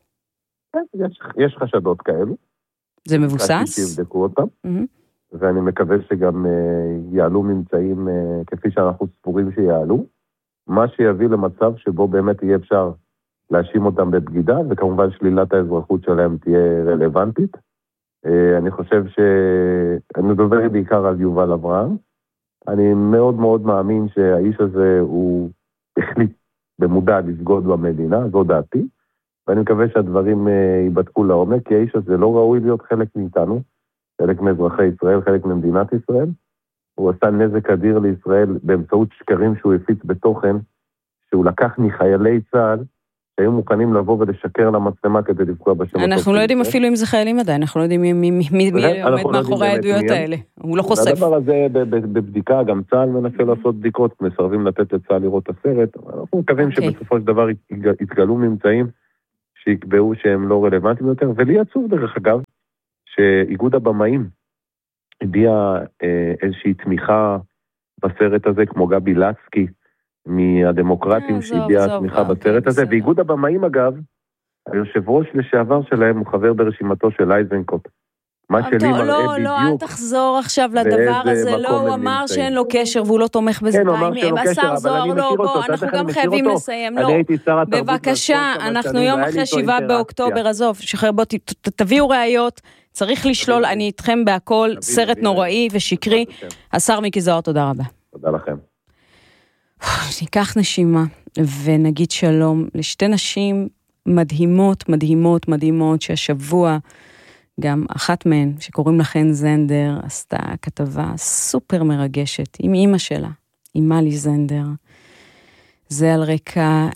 [SPEAKER 2] יש חשדות כאלו.
[SPEAKER 1] זה מבוסס?
[SPEAKER 2] שיבדקו אותם, ואני מקווה שגם יעלו ממצאים כפי שאנחנו ספורים שיעלו, מה שיביא למצב שבו באמת יהיה אפשר להאשים אותם בבגידה, וכמובן שלילת האזרחות שלהם תהיה רלוונטית. אני חושב אני מדבר בעיקר על יובל אברהם, אני מאוד מאוד מאמין שהאיש הזה הוא החליט במודע לבגוד במדינה, זו דעתי, ואני מקווה שהדברים ייבדקו לעומק, כי האיש הזה לא ראוי להיות חלק מאיתנו, חלק מאזרחי ישראל, חלק ממדינת ישראל. הוא עשה נזק אדיר לישראל באמצעות שקרים שהוא הפיץ בתוכן, שהוא לקח מחיילי צה"ל, שהיו מוכנים לבוא ולשקר למצלמה כדי לפגוע בשם.
[SPEAKER 1] אנחנו לא יודעים אפילו אם זה חיילים עדיין, אנחנו לא יודעים מי עומד מאחורי העדויות האלה, הוא לא חושף.
[SPEAKER 2] הדבר הזה בבדיקה, גם צה"ל מנסה לעשות בדיקות, מסרבים לתת לצה"ל לראות את הסרט, אנחנו מקווים שבסופו של דבר יתגלו ממצאים שיקבעו שהם לא רלוונטיים יותר, ולי עצוב דרך אגב, שאיגוד הבמאים הביע איזושהי תמיכה בסרט הזה, כמו גבי לצקי, מהדמוקרטים שהביע תמיכה בסרט הזה, ואיגוד הבמאים אגב, היושב ראש לשעבר שלהם הוא חבר ברשימתו של אייזנקוט. מה שלי מראה בדיוק.
[SPEAKER 1] לא, אל תחזור עכשיו לדבר הזה, לא, הוא אמר שאין לו קשר והוא לא תומך בזה.
[SPEAKER 2] כן, הוא אמר שאין לו קשר, אבל אני מכיר אותו,
[SPEAKER 1] אנחנו גם חייבים לסיים, לא. בבקשה, אנחנו יום אחרי 7 באוקטובר, עזוב, בוא תביאו ראיות, צריך לשלול, אני איתכם בהכל, סרט נוראי ושקרי. השר מיקי זוהר, תודה רבה.
[SPEAKER 2] תודה לכם.
[SPEAKER 1] ניקח נשימה ונגיד שלום לשתי נשים מדהימות, מדהימות, מדהימות, שהשבוע גם אחת מהן, שקוראים לכן זנדר, עשתה כתבה סופר מרגשת עם אמא שלה, עם מלי זנדר. זה על רקע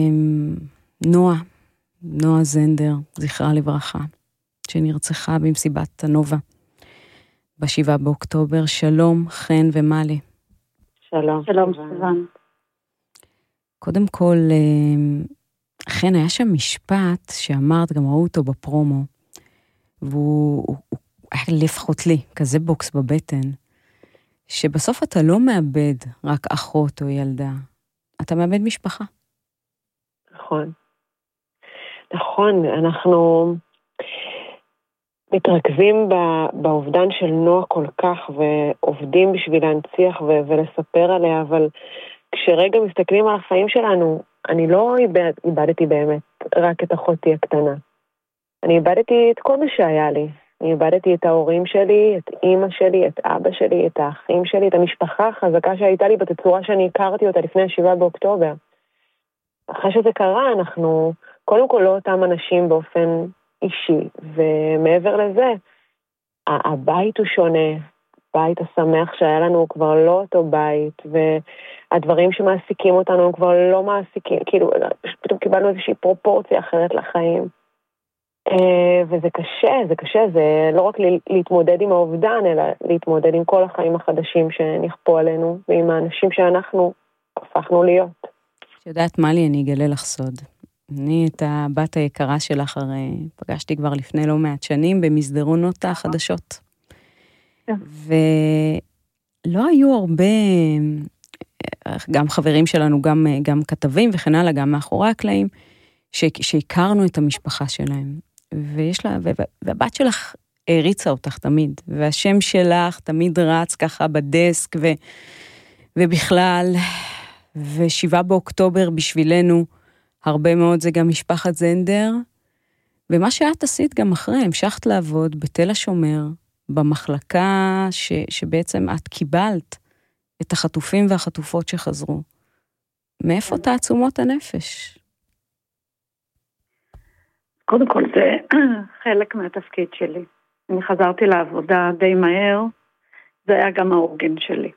[SPEAKER 1] נועה זנדר, זכרה לברכה, שנרצחה במסיבת הנובה ב7 באוקטובר. שלום, חן ומלי.
[SPEAKER 6] שלום. שלום, סבן.
[SPEAKER 1] קודם כל, אכן היה שם משפט שאמרת, גם ראו אותו בפרומו, והוא היה לפחות לי, כזה בוקס בבטן, שבסוף אתה לא מאבד רק אחות או ילדה, אתה מאבד משפחה.
[SPEAKER 6] נכון. נכון, אנחנו מתרכזים באובדן של נועה כל כך, ועובדים בשביל להנציח ולספר עליה, אבל כשרגע מסתכלים על החיים שלנו, אני לא איבדתי באמת רק את אחותי הקטנה. אני איבדתי את כל מה שהיה לי. אני איבדתי את ההורים שלי, את אמא שלי, את אבא שלי, את האחים שלי, את המשפחה החזקה שהייתה לי בתצורה שאני הכרתי אותה לפני 7 באוקטובר. אחרי שזה קרה, אנחנו קודם כל לא אותם אנשים באופן אישי, ומעבר לזה, הבית הוא שונה, בית השמח שהיה לנו הוא כבר לא אותו בית, והדברים שמעסיקים אותנו הם כבר לא מעסיקים, כאילו, פתאום קיבלנו איזושהי פרופורציה אחרת לחיים. וזה קשה, זה לא רק להתמודד עם האובדן, אלא להתמודד עם כל החיים החדשים שנכפו עלינו, ועם האנשים שאנחנו הפכנו להיות.
[SPEAKER 1] שיודעת מה לי, אני אגלה לך סוד. אני את הבת היקרה שלך הרי פגשתי כבר לפני לא מעט שנים במסדרונות החדשות. ולא היו הרבה, גם חברים שלנו, גם כתבים וכן הלאה, גם מאחורי הקלעים, שהכרנו את המשפחה שלהם. והבת שלך הריצה אותך תמיד, והשם שלך תמיד רץ ככה בדסק, ובכלל, ו7 באוקטובר בשבילנו, הרבה מאוד זה גם משפחת זנדר, ומה שאת עשית גם אחרי, המשכת לעבוד בתל השומר, במחלקה שבעצם את קיבלת את החטופים והחטופות שחזרו. מאיפה תעצומות הנפש?
[SPEAKER 7] קודם כל זה חלק מהתפקיד שלי. אני חזרתי לעבודה די מהר, זה היה גם העוגן שלי.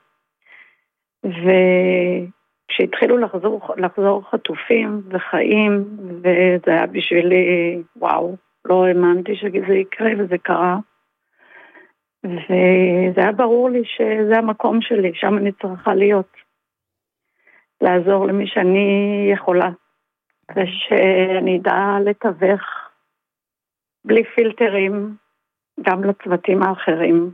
[SPEAKER 7] וכשהתחילו לחזור חטופים וחיים, וזה היה בשבילי, וואו, לא האמנתי שזה יקרה וזה קרה. וזה היה ברור לי שזה המקום שלי, שם אני צריכה להיות. לעזור למי שאני יכולה. ושאני אדע לתווך בלי פילטרים, גם לצוותים האחרים.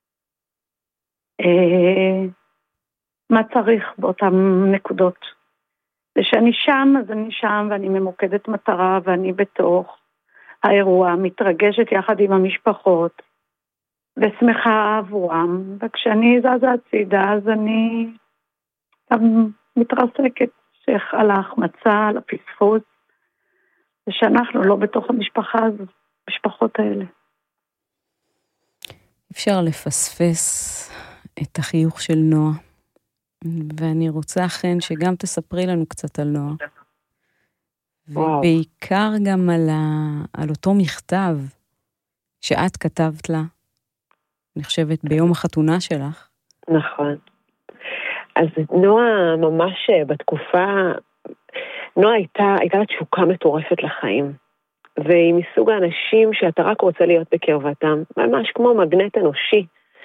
[SPEAKER 7] מה צריך באותן נקודות? ושאני שם, אז אני שם, ואני ממוקדת מטרה, ואני בתוך האירוע, מתרגשת יחד עם המשפחות, ושמחה עבורם. וכשאני זזה הצידה, אז אני גם מתרסקת. על ההחמצה, על הפספוס, ושאנחנו לא בתוך המשפחות האלה.
[SPEAKER 1] אפשר לפספס את החיוך של נועה, ואני רוצה אכן שגם תספרי לנו קצת על נועה, ובעיקר גם על אותו מכתב שאת כתבת לה, אני חושבת ביום החתונה שלך.
[SPEAKER 6] נכון. אז נועה ממש בתקופה, נועה הייתה לה תשוקה מטורפת לחיים, והיא מסוג האנשים שאתה רק רוצה להיות בקרבתם, ממש כמו מגנט אנושי.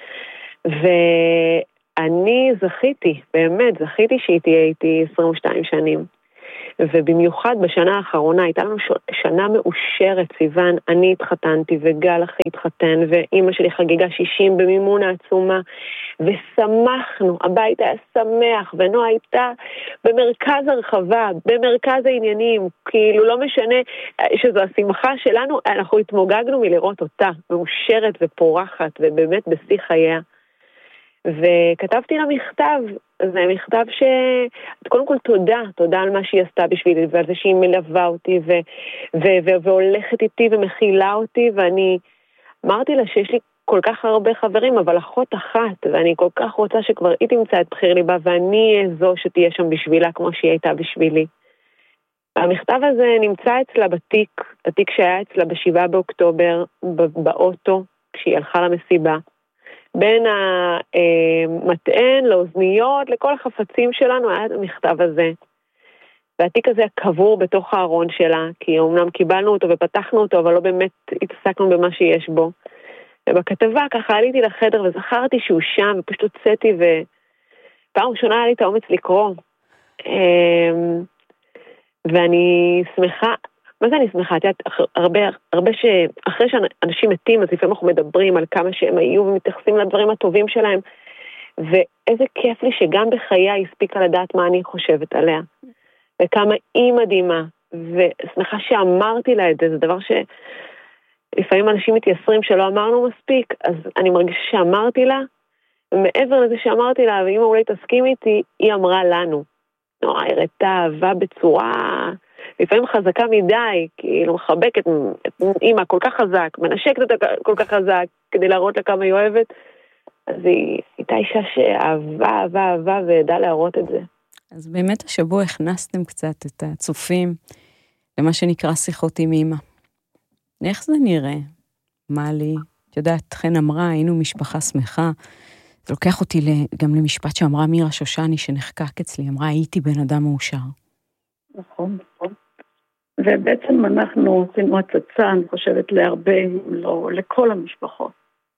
[SPEAKER 6] ואני זכיתי, באמת זכיתי שהיא תהיה איתי 22 שנים. ובמיוחד בשנה האחרונה הייתה לנו שנה מאושרת, סיוון. אני התחתנתי וגל אחי התחתן, ואימא שלי חגיגה 60 במימון העצומה, ושמחנו, הבית היה שמח, ונועה הייתה במרכז הרחבה, במרכז העניינים, כאילו לא משנה שזו השמחה שלנו, אנחנו התמוגגנו מלראות אותה, מאושרת ופורחת, ובאמת בשיא חייה. וכתבתי לה מכתב, זה מכתב קודם כל תודה על מה שהיא עשתה בשבילי, ועל זה שהיא מלווה אותי והולכת איתי ומכילה אותי, ואני אמרתי לה שיש לי כל כך הרבה חברים, אבל אחות אחת, ואני כל כך רוצה שכבר היא תמצא את בחיר ליבה, ואני אהיה זו שתהיה שם בשבילה כמו שהיא הייתה בשבילי. המכתב הזה נמצא אצלה התיק שהיה אצלה ב7 באוקטובר, באוטו, כשהיא הלכה למסיבה. בין המטען, לאוזניות, לכל החפצים שלנו היה את המכתב הזה. והתיק הזה קבור בתוך הארון שלה, כי אומנם קיבלנו אותו ופתחנו אותו, אבל לא באמת התעסקנו במה שיש בו. ובכתבה ככה עליתי לחדר וזכרתי שהוא שם, ופשוט הוצאתי, ופעם ראשונה היה לי את האומץ לקרוא. ואני שמחה, מה זה אני שמחה? הרבה אחרי שאנשים מתים, אז לפעמים אנחנו מדברים על כמה שהם היו ומתייחסים לדברים הטובים שלהם, ואיזה כיף לי שגם בחיי הספיקה לדעת מה אני חושבת עליה, וכמה היא מדהימה, ושמחה שאמרתי לה את זה, זה דבר שלפעמים אנשים מתייסרים שלא אמרנו מספיק, אז אני מרגישה שאמרתי לה, ומעבר לזה שאמרתי לה, ואמא אולי תסכים איתי, היא אמרה לנו, נורא הראתה אהבה בצורה לפעמים חזקה מדי, כאילו מחבקת את אמא כל כך חזק, מנשקת אותה כל כך חזק, כדי להראות לה כמה היא אוהבת, אז היא הייתה אישה שאהבה, וידעה להראות את זה.
[SPEAKER 1] אז באמת השבוע הכנסתם קצת את הצופים למה שנקרא שיחות עם אמא. איך זה נראה? מה לי? את יודעת, חן אמרה, היינו משפחה שמחה, זה לוקח אותי גם למשפט שאמרה מירה שושני שנחקק אצלי, אמרה, הייתי בן אדם מאושר.
[SPEAKER 7] נכון. ובעצם אנחנו עשינו הצצה, אני חושבת, להרבה, לא, לכל המשפחות.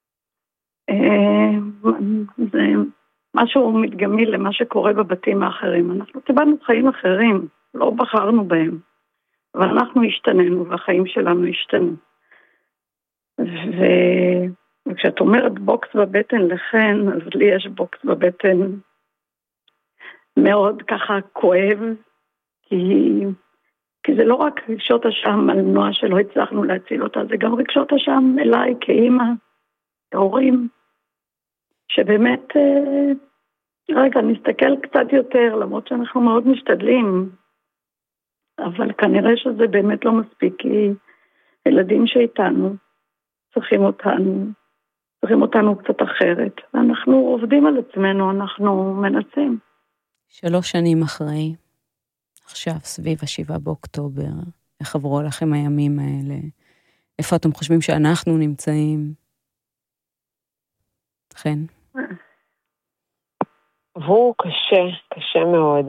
[SPEAKER 7] זה משהו מתגמי למה שקורה בבתים האחרים. אנחנו קיבלנו חיים אחרים, לא בחרנו בהם, אבל אנחנו השתננו והחיים שלנו השתנו. וכשאת אומרת בוקס בבטן לכן, אז לי יש בוקס בבטן מאוד ככה כואב, כי זה לא רק רגשות אשם על נועה שלא הצלחנו להציל אותה, זה גם רגשות אשם אליי כאימא, כהורים, שבאמת, רגע, נסתכל קצת יותר, למרות שאנחנו מאוד משתדלים, אבל כנראה שזה באמת לא מספיק, כי ילדים שאיתנו צריכים אותנו קצת אחרת, ואנחנו עובדים על עצמנו, אנחנו מנסים.
[SPEAKER 1] 3 שנים אחרי, עכשיו סביב 7 באוקטובר, איך עברו לכם הימים האלה? איפה אתם חושבים שאנחנו נמצאים? כן.
[SPEAKER 6] עברו קשה מאוד.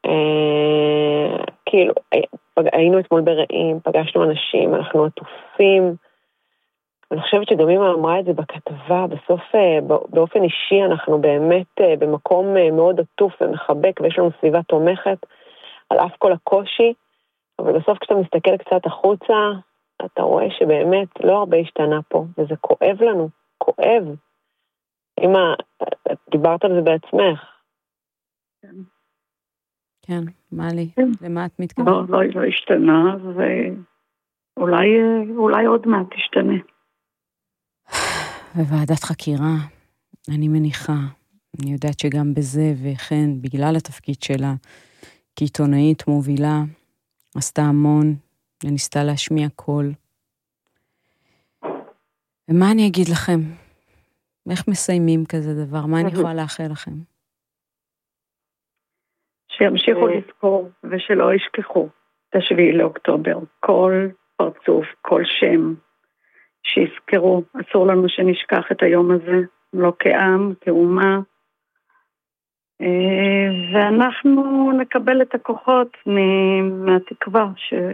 [SPEAKER 6] כאילו, היינו אתמול ברעים, פגשנו אנשים, אנחנו עטופים. אני חושבת שגם אמא אמרה את זה בכתבה, בסוף באופן אישי אנחנו באמת במקום מאוד עטוף ומחבק, ויש לנו סביבה תומכת על אף כל הקושי, אבל בסוף כשאתה מסתכל קצת החוצה, אתה רואה שבאמת לא הרבה השתנה פה, וזה כואב לנו, כואב. אמא, דיברת על זה בעצמך.
[SPEAKER 1] כן, מה לי? למה את מתכוונת?
[SPEAKER 7] לא השתנה, ואולי עוד מעט תשתנה.
[SPEAKER 1] בוועדת חקירה, אני מניחה, אני יודעת שגם בזה, וכן, בגלל התפקיד שלה, כעיתונאית מובילה, עשתה המון, וניסתה להשמיע קול. ומה אני אגיד לכם? איך מסיימים כזה דבר? מה אני יכולה לאחל לכם?
[SPEAKER 7] שימשיכו לזכור, ושלא ישכחו את 7 לאוקטובר. כל פרצוף, כל שם, שיזכרו. אסור לנו שנשכח את היום הזה, לא כעם, כאומה, ואנחנו נקבל את הכוחות מהתקווה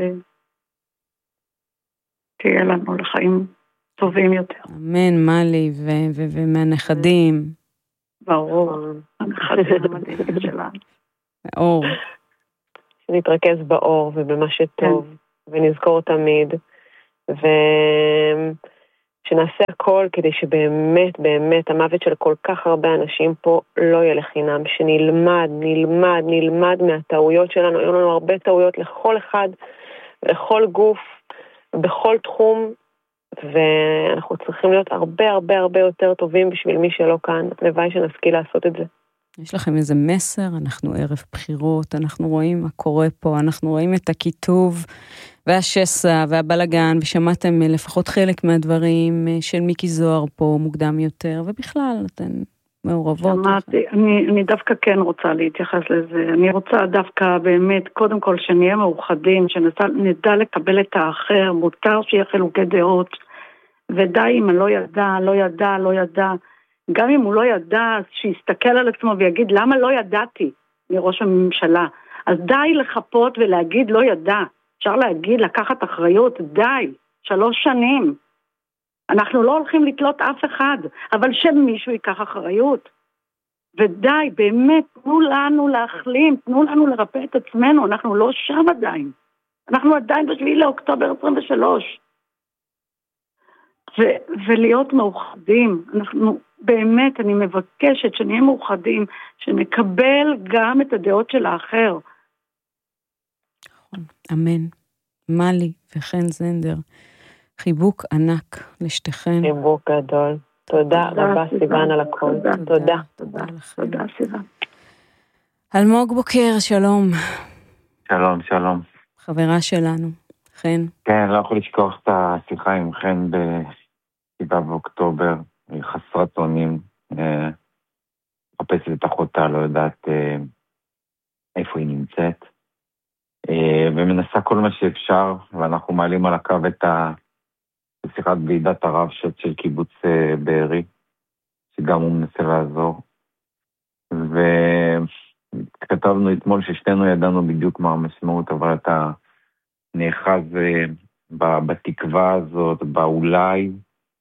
[SPEAKER 7] שתהיה לנו לחיים טובים יותר.
[SPEAKER 1] אמן, מלי, ומהנכדים.
[SPEAKER 7] ברור, הנכדים המדהימים שלנו.
[SPEAKER 1] אור.
[SPEAKER 6] שנתרכז באור ובמה שטוב, ונזכור תמיד, שנעשה הכל כדי שבאמת, באמת, המוות של כל כך הרבה אנשים פה לא יהיה לחינם, שנלמד מהטעויות שלנו. היו לנו הרבה טעויות לכל אחד, לכל גוף, בכל תחום, ואנחנו צריכים להיות הרבה יותר טובים בשביל מי שלא כאן. הלוואי שנשכיל לעשות את זה.
[SPEAKER 1] יש לכם איזה מסר? אנחנו ערב בחירות, אנחנו רואים מה קורה פה, אנחנו רואים את הכיתוב והשסע והבלגן, ושמעתם לפחות חלק מהדברים של מיקי זוהר פה מוקדם יותר, ובכלל אתן מעורבות.
[SPEAKER 7] שמעתי, אני דווקא כן רוצה להתייחס לזה, אני רוצה דווקא באמת, קודם כל שנהיה מאוחדים, שנדע לקבל את האחר, מותר שיהיה חילוקי דעות, ודי אם לא ידע, גם אם הוא לא ידע, שיסתכל על עצמו ויגיד, למה לא ידעתי מראש הממשלה? אז די לחפות ולהגיד לא ידע. אפשר להגיד, לקחת אחריות, די, 3 שנים. אנחנו לא הולכים לתלות אף אחד, אבל שמישהו ייקח אחריות. ודי, באמת, תנו לנו להחלים, תנו לנו לרפא את עצמנו, אנחנו לא שם עדיין. אנחנו עדיין ב7 לאוקטובר 23. ולהיות מאוחדים, אנחנו באמת, אני מבקשת שנהיה מאוחדים, שנקבל גם את הדעות של האחר.
[SPEAKER 1] אמן. מלי וחן זנדר, חיבוק ענק לשתיכן.
[SPEAKER 6] חיבוק גדול. תודה רבה סיוון על הכל.
[SPEAKER 7] תודה סיוון.
[SPEAKER 1] אלמוג בוקר, שלום.
[SPEAKER 8] שלום.
[SPEAKER 1] חברה שלנו, חן.
[SPEAKER 8] כן, לא יכול לשכוח את השיחה עם חן ב7 באוקטובר, היא חסרת אונים, מחפשת את אחותה, לא יודעת איפה היא נמצאת, ומנסה כל מה שאפשר, ואנחנו מעלים על הקו את שיחת ועידת הרב של קיבוץ בארי, שגם הוא מנסה לעזור, וכתבנו אתמול ששתינו ידענו בדיוק מה המשמעות, אבל אתה נאחז בתקווה הזאת, באולי,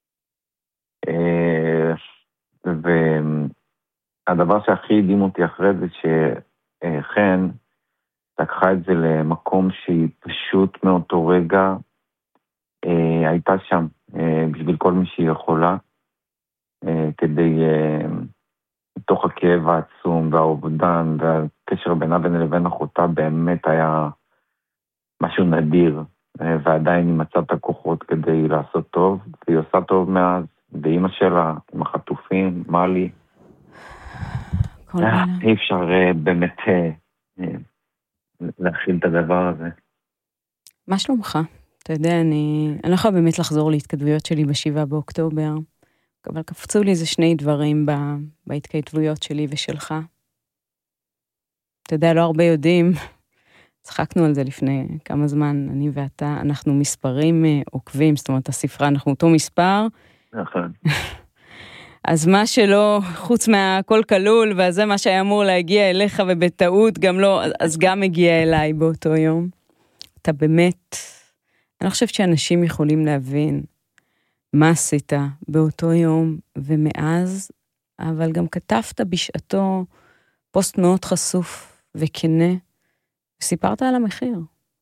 [SPEAKER 8] והדבר שהכי הדהים אותי אחרי זה שחן לקחה את זה למקום שהיא פשוט מאותו רגע הייתה שם בשביל כל מי שהיא יכולה, כדי מתוך הכאב העצום והאובדן והקשר בינה לבין אחותה באמת היה משהו נדיר, ועדיין היא מצאה את הכוחות כדי לעשות טוב, והיא עושה טוב מאז, ואמא שלה, עם החטופים, מלי. אי אפשר באמת להכיל את הדבר הזה.
[SPEAKER 1] מה שלומך? אתה יודע, אני לא יכולה באמת לחזור להתכתבויות שלי ב7 באוקטובר, אבל קפצו לי איזה 2 דברים בהתכתבויות שלי ושלך. אתה יודע, לא הרבה יודעים, צחקנו על זה לפני כמה זמן, אני ואתה, אנחנו מספרים עוקבים, זאת אומרת, הספרה, אנחנו אותו מספר.
[SPEAKER 8] נכון.
[SPEAKER 1] אז מה שלא, חוץ מהכל כלול, וזה מה שהיה אמור להגיע אליך, ובטעות גם לא, אז גם הגיע אליי באותו יום. אתה באמת, אני חושבת שאנשים יכולים להבין מה עשית באותו יום ומאז, אבל גם כתבת בשעתו פוסט מאוד חשוף וכנה, וסיפרת על המחיר.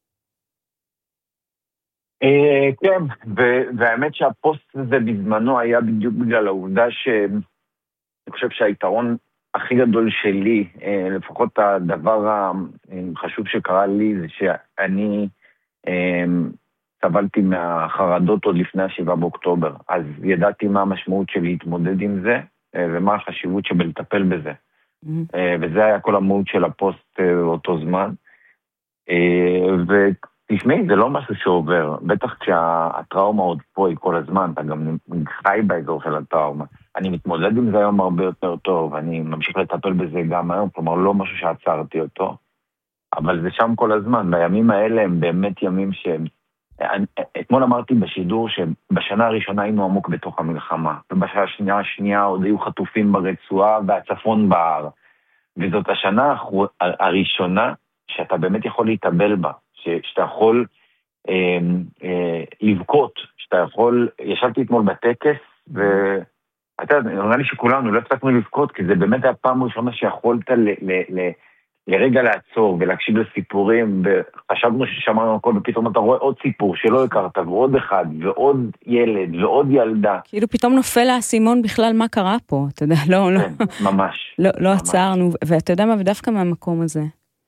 [SPEAKER 8] כן, והאמת שהפוסט הזה בזמנו היה בדיוק בגלל העובדה שאני חושב שהיתרון הכי גדול שלי, לפחות הדבר החשוב שקרה לי, זה שאני סבלתי מהחרדות עוד לפני 7 באוקטובר, אז ידעתי מה המשמעות של להתמודד עם זה, ומה החשיבות שבלטפל בזה. וזה היה כל המהות של הפוסט באותו זמן. ותשמעי, זה לא משהו שעובר, בטח כשהטראומה עוד פה היא כל הזמן, אתה גם חי באזור של הטראומה. אני מתמודד עם זה היום הרבה יותר טוב, אני ממשיך לטפל בזה גם היום, כלומר לא משהו שעצרתי אותו, אבל זה שם כל הזמן, בימים האלה הם באמת ימים שהם, אתמול אמרתי בשידור שבשנה הראשונה היינו עמוק בתוך המלחמה, ובשנה השנייה עוד היו חטופים ברצועה והצפון בהר, וזאת השנה הראשונה שאתה באמת יכול להתאבל בה, שאתה יכול לבכות, שאתה יכול, ישבתי אתמול בטקס, ואתה יודע, נראה לי שכולנו לא הפסקנו לבכות, כי זה באמת הפעם הראשונה שיכולת לרגע לעצור ולהקשיב לסיפורים, וחשבנו ששמענו הכל, ופתאום אתה רואה עוד סיפור שלא הכרת, ועוד אחד, ועוד ילד, ועוד ילדה.
[SPEAKER 1] כאילו פתאום נופל האסימון בכלל מה קרה פה, אתה יודע, לא,
[SPEAKER 8] כן, ממש.
[SPEAKER 1] לא עצרנו, ואתה יודע מה, ודווקא מהמקום הזה,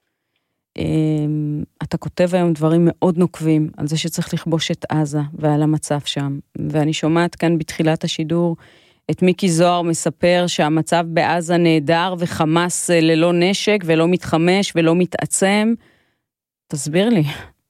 [SPEAKER 1] אתה כותב היום דברים מאוד נוקבים, על זה שצריך לכבוש את עזה, ועל המצב שם, ואני שומעת כאן בתחילת השידור, את מיקי זוהר מספר שהמצב בעזה נהדר, וחמאס ללא נשק, ולא מתחמש, ולא מתעצם. תסביר לי.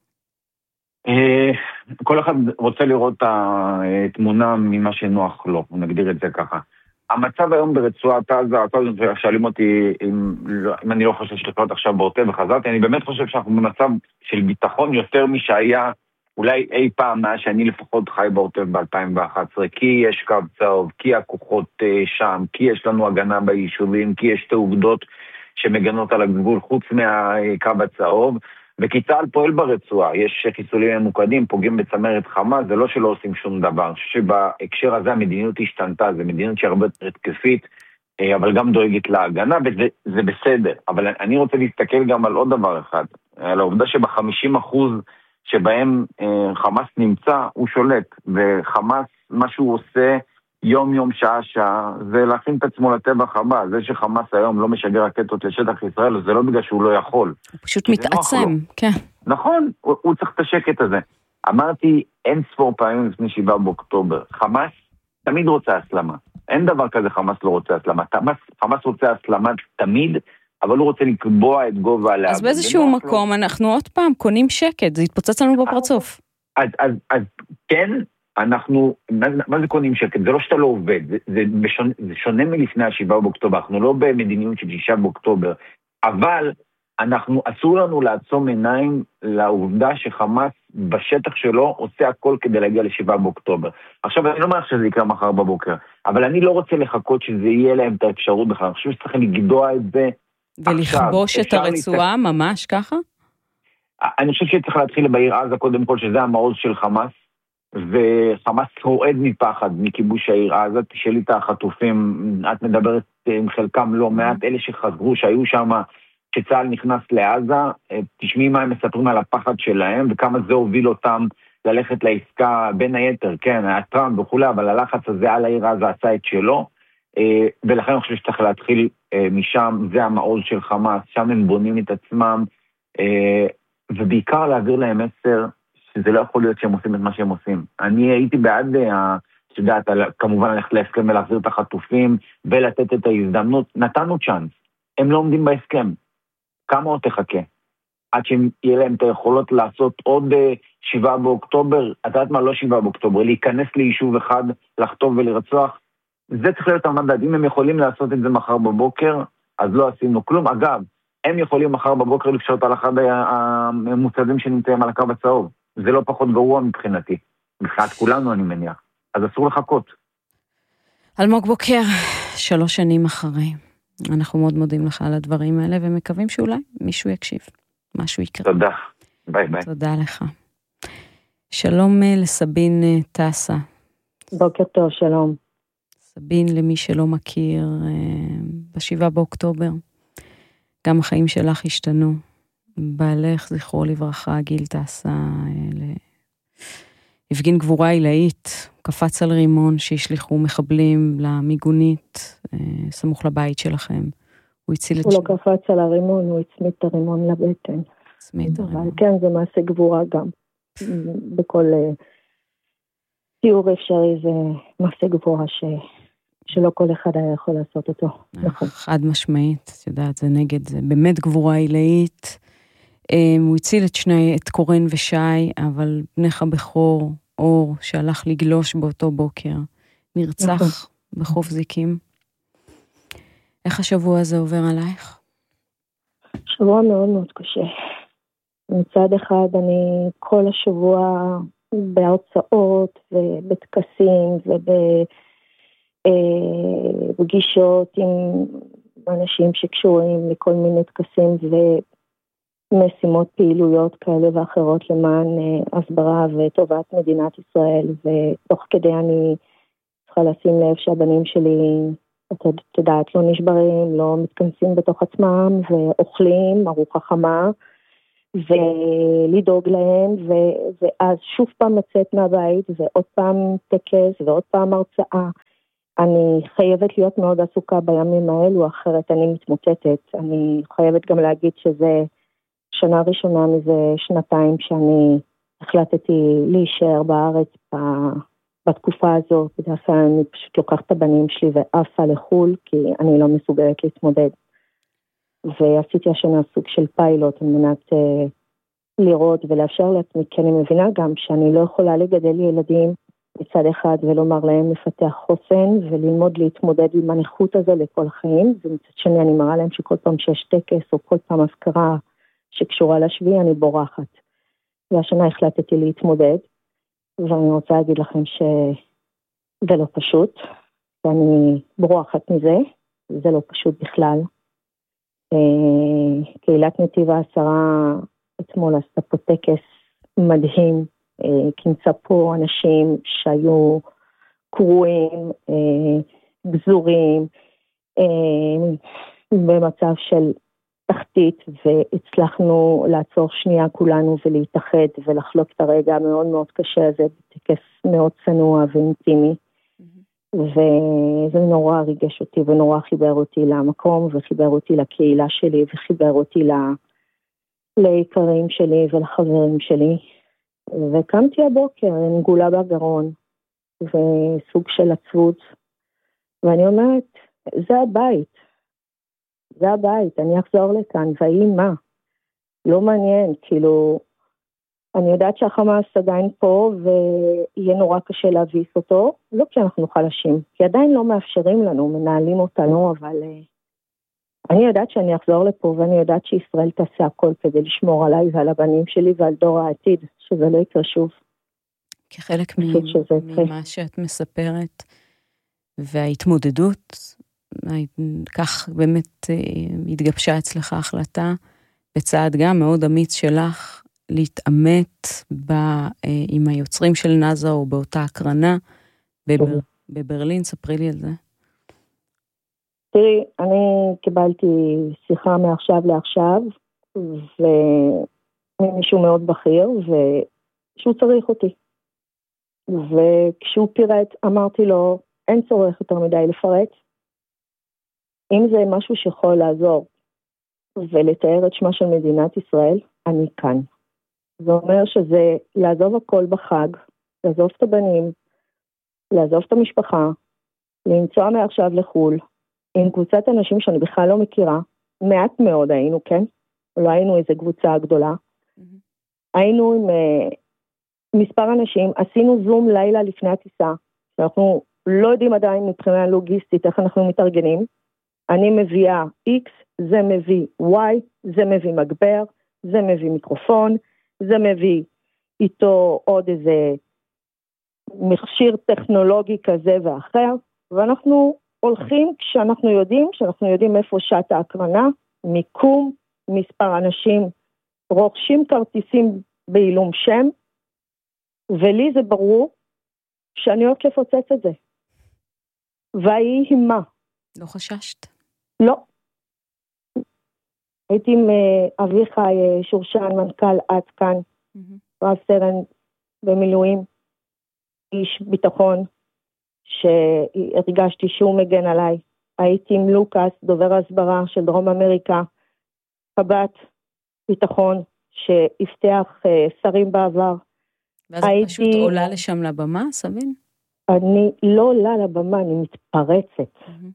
[SPEAKER 8] כל אחד רוצה לראות את התמונה ממה שנוח לו, נגדיר את זה ככה. המצב היום ברצועת עזה, שאלים אותי אם אני לא חושב שתקלות עכשיו בעוטף וחזרתי, אני באמת חושב שאנחנו במצב של ביטחון יותר משהיה, אולי אי פעם מאז שאני לפחות חי בעוטף ב-2011, כי יש קו צהוב, כי הכוחות שם, כי יש לנו הגנה ביישובים, כי יש תעובדות שמגנות על הגבול חוץ מהקו הצהוב, וכי צה"ל פועל ברצועה, יש חיסולים ממוקדים, פוגעים בצמרת חמאס, זה לא שלא עושים שום דבר. אני חושב שבהקשר הזה המדיניות השתנתה, זה מדיניות שהרבה יותר התקפית, אבל גם דואגת להגנה, וזה בסדר. אבל אני רוצה להסתכל גם על עוד דבר אחד, על העובדה שב-50% שבהם חמאס נמצא, הוא שולט, וחמאס, מה שהוא עושה יום שעה, זה להכין את עצמו לטבח הבא. זה שחמאס היום לא משגר רקטות לשטח ישראל, זה לא בגלל שהוא לא יכול.
[SPEAKER 1] הוא פשוט מתעצם, כן.
[SPEAKER 8] נכון, הוא צריך את השקט הזה. אמרתי אין ספור פעמים לפני 7 באוקטובר, חמאס תמיד רוצה הסלמה. אין דבר כזה חמאס לא רוצה הסלמה. חמאס רוצה הסלמה תמיד, אבל הוא רוצה לקבוע את גובה הלהב.
[SPEAKER 1] אז באיזשהו מקום אנחנו עוד פעם קונים שקט, זה יתפוצץ לנו בפרצוף.
[SPEAKER 8] אז כן, אנחנו, מה זה קונים שקט? זה לא שאתה לא עובד, זה שונה מלפני 7 באוקטובר, אנחנו לא במדיניות של 6 באוקטובר, אבל אסור לנו לעצום עיניים לעובדה שחמאס בשטח שלו עושה הכל כדי להגיע ל7 באוקטובר. עכשיו, אני לא אומר שזה יקרה מחר בבוקר, אבל אני לא רוצה לחכות שזה יהיה להם את האפשרות בכלל, אני חושב שצריך לגדוע את זה
[SPEAKER 1] ולכבוש את הרצועה, ממש ככה?
[SPEAKER 8] אני חושב שצריך להתחיל בעיר עזה קודם כל, שזה המעוז של חמאס, וחמאס רועד מפחד מכיבוש העיר עזה. תשאלי את החטופים, את מדברת עם חלקם לא מעט, אלה שחזרו, שהיו שם, שצה"ל נכנס לעזה, תשמעי מה הם מספרים על הפחד שלהם, וכמה זה הוביל אותם ללכת לעסקה בין היתר, כן, הטראמפ וכולי, אבל הלחץ הזה על העיר עזה עשה את שלו, ולכן אני חושב שצריך להתחיל משם, זה המעוז של חמאס, שם הם בונים את עצמם, ובעיקר להעביר להם מסר, שזה לא יכול להיות שהם עושים את מה שהם עושים. אני הייתי בעד, שדעת, כמובן ללכת להסכם ולהחזיר את החטופים, ולתת את ההזדמנות, נתנו צ'אנס, הם לא עומדים בהסכם, כמה עוד תחכה? עד שיהיה להם את היכולות לעשות עוד 7 באוקטובר, אתה יודעת מה, לא 7 באוקטובר, להיכנס ליישוב אחד, לחטוף ולרצוח, זה צריך להיות המדד. אם הם יכולים לעשות את זה מחר בבוקר, אז לא עשינו כלום. אגב, הם יכולים מחר בבוקר לפשוט על אחד המוצבים שנמצאים על הקו הצהוב. זה לא פחות גרוע מבחינתי. מבחינת כולנו אני מניח. אז אסור לחכות.
[SPEAKER 1] אלמוג בוקר, 3 שנים אחרי. אנחנו מאוד מודים לך על הדברים האלה, ומקווים שאולי מישהו יקשיב. משהו יקרה.
[SPEAKER 8] תודה. ביי ביי.
[SPEAKER 1] תודה לך. שלום לסבין טסה.
[SPEAKER 9] בוקר טוב, שלום.
[SPEAKER 1] סבין, למי שלא מכיר, ב7 באוקטובר, גם החיים שלך השתנו. בעלך, זכרו לברכה, גיל טסה, הפגין גבורה עילאית, קפץ על רימון שהשליחו מחבלים למיגונית, סמוך לבית שלכם. הוא הציל את...
[SPEAKER 9] הוא לא קפץ על הרימון, הוא הצמיד את הרימון לבטן. אבל כן, זה מעשה גבורה גם. בכל תיאור אפשרי זה מעשה גבורה שלא כל אחד היה יכול לעשות אותו.
[SPEAKER 1] חד משמעית, את יודעת, זה נגד, זה באמת גבורה עילאית. הוא הציל את קורן ושי, אבל בנך הבכור, אור, שהלך לגלוש באותו בוקר, נרצח בחוף זיקים. איך השבוע הזה עובר עלייך?
[SPEAKER 9] שבוע מאוד מאוד קשה. מצד אחד אני כל השבוע בהרצאות ובטקסים ובפגישות עם אנשים שקשורים לכל מיני טקסים ומשימות פעילויות כאלה ואחרות למען הסברה וטובת מדינת ישראל, ותוך כדי אני צריכה לשים לב שהבנים שלי, את יודעת, לא נשברים, לא מתכנסים בתוך עצמם, ואוכלים ארוחה חמה, ולדאוג להם, ואז שוב פעם לצאת מהבית, ועוד פעם טקס, ועוד פעם הרצאה. אני חייבת להיות מאוד עסוקה בימים האלו, אחרת אני מתמוטטת. אני חייבת גם להגיד שזה שנה ראשונה מזה 2 שאני החלטתי להישאר בארץ בתקופה הזאת. בדרך כלל אני פשוט לוקחת את הבנים שלי ועפה לחול, כי אני לא מסוגלת להתמודד. ועשיתי השנה סוג של פיילוט על מנת לראות ולאפשר לעצמי, כי אני מבינה גם שאני לא יכולה לגדל ילדים מצד אחד ולומר להם לפתח חוסן וללמוד להתמודד עם הנכות הזה לכל החיים, ומצד שני אני מראה להם שכל פעם שיש טקס או כל פעם הזכרה שקשורה לשביעי אני בורחת. והשנה החלטתי להתמודד, ואני רוצה להגיד לכם שזה לא פשוט, ואני בורחת מזה, זה לא פשוט בכלל. קהילת נתיב העשרה אתמול עשתה פה טקס מדהים, כינסה פה אנשים שהיו קרועים, גזורים, במצב של תחתית, והצלחנו לעצור שנייה כולנו ולהתאחד ולחלוק את הרגע המאוד מאוד קשה הזה, בטקס מאוד צנוע ואינטימי. וזה נורא ריגש אותי ונורא חיבר אותי למקום וחיבר אותי לקהילה שלי וחיבר אותי לעיקרים שלי ולחברים שלי. וקמתי הבוקר עם גולה בגרון וסוג של עצבות, ואני אומרת, זה הבית, זה הבית, אני אחזור לכאן, והיא מה? לא מעניין, כאילו, אני יודעת שהחמאס עדיין פה, ויהיה נורא קשה להביס אותו, לא כי אנחנו חלשים, כי עדיין לא מאפשרים לנו, מנהלים אותנו, אבל אני יודעת שאני אחזור לפה, ואני יודעת שישראל תעשה הכל כדי לשמור עליי ועל הבנים שלי ועל דור העתיד, שזה לא יקרה שוב.
[SPEAKER 1] כחלק ממה שאת מספרת, וההתמודדות, כך באמת התגבשה אצלך החלטה, בצעד גם מאוד אמיץ שלך, להתאמת עם היוצרים של נאזה או באותה הקרנה בברלין. ספרי לי על זה.
[SPEAKER 9] תראי, אני קיבלתי שיחה מעכשיו לעכשיו, ומישהו מאוד בכיר, ושהוא צריך אותי. וכשהוא פירט, אמרתי לו, אין צורך יותר מדי לפרט. אם זה משהו שיכול לעזור ולתאר את שמה של מדינת ישראל, אני כאן. זה אומר שזה לעזוב הכל בחג, לעזוב את הבנים, לעזוב את המשפחה, למצוא מעכשיו לחול, עם קבוצת אנשים שאני בכלל לא מכירה, מעט מאוד היינו, כן? לא היינו איזו קבוצה גדולה. היינו עם מספר אנשים, עשינו זום לילה לפני הטיסה, שאנחנו לא יודעים עדיין מבחינה לוגיסטית איך אנחנו מתארגנים. אני מביאה X, זה מביא Y, זה מביא מגבר, זה מביא מיקרופון, זה מביא איתו עוד איזה מכשיר טכנולוגי כזה ואחר, ואנחנו הולכים כשאנחנו יודעים איפה שעת ההקרנה, מיקום, מספר אנשים, רוכשים כרטיסים בעילום שם, ולי זה ברור שאני הולכת לפוצץ את זה. והיא מה?
[SPEAKER 1] לא חששת?
[SPEAKER 9] לא. הייתי עם אביחי שורשן, מנכ"ל עד כאן, רב סרן במילואים, איש ביטחון, שהרגשתי שהוא מגן עליי. הייתי עם לוקאס, דובר הסברה של דרום אמריקה, קב"ט ביטחון, שהבטיח שרים בעבר.
[SPEAKER 1] ואז את פשוט עולה לשם לבמה, סבין?
[SPEAKER 9] אני לא עולה לבמה, אני מתפרצת.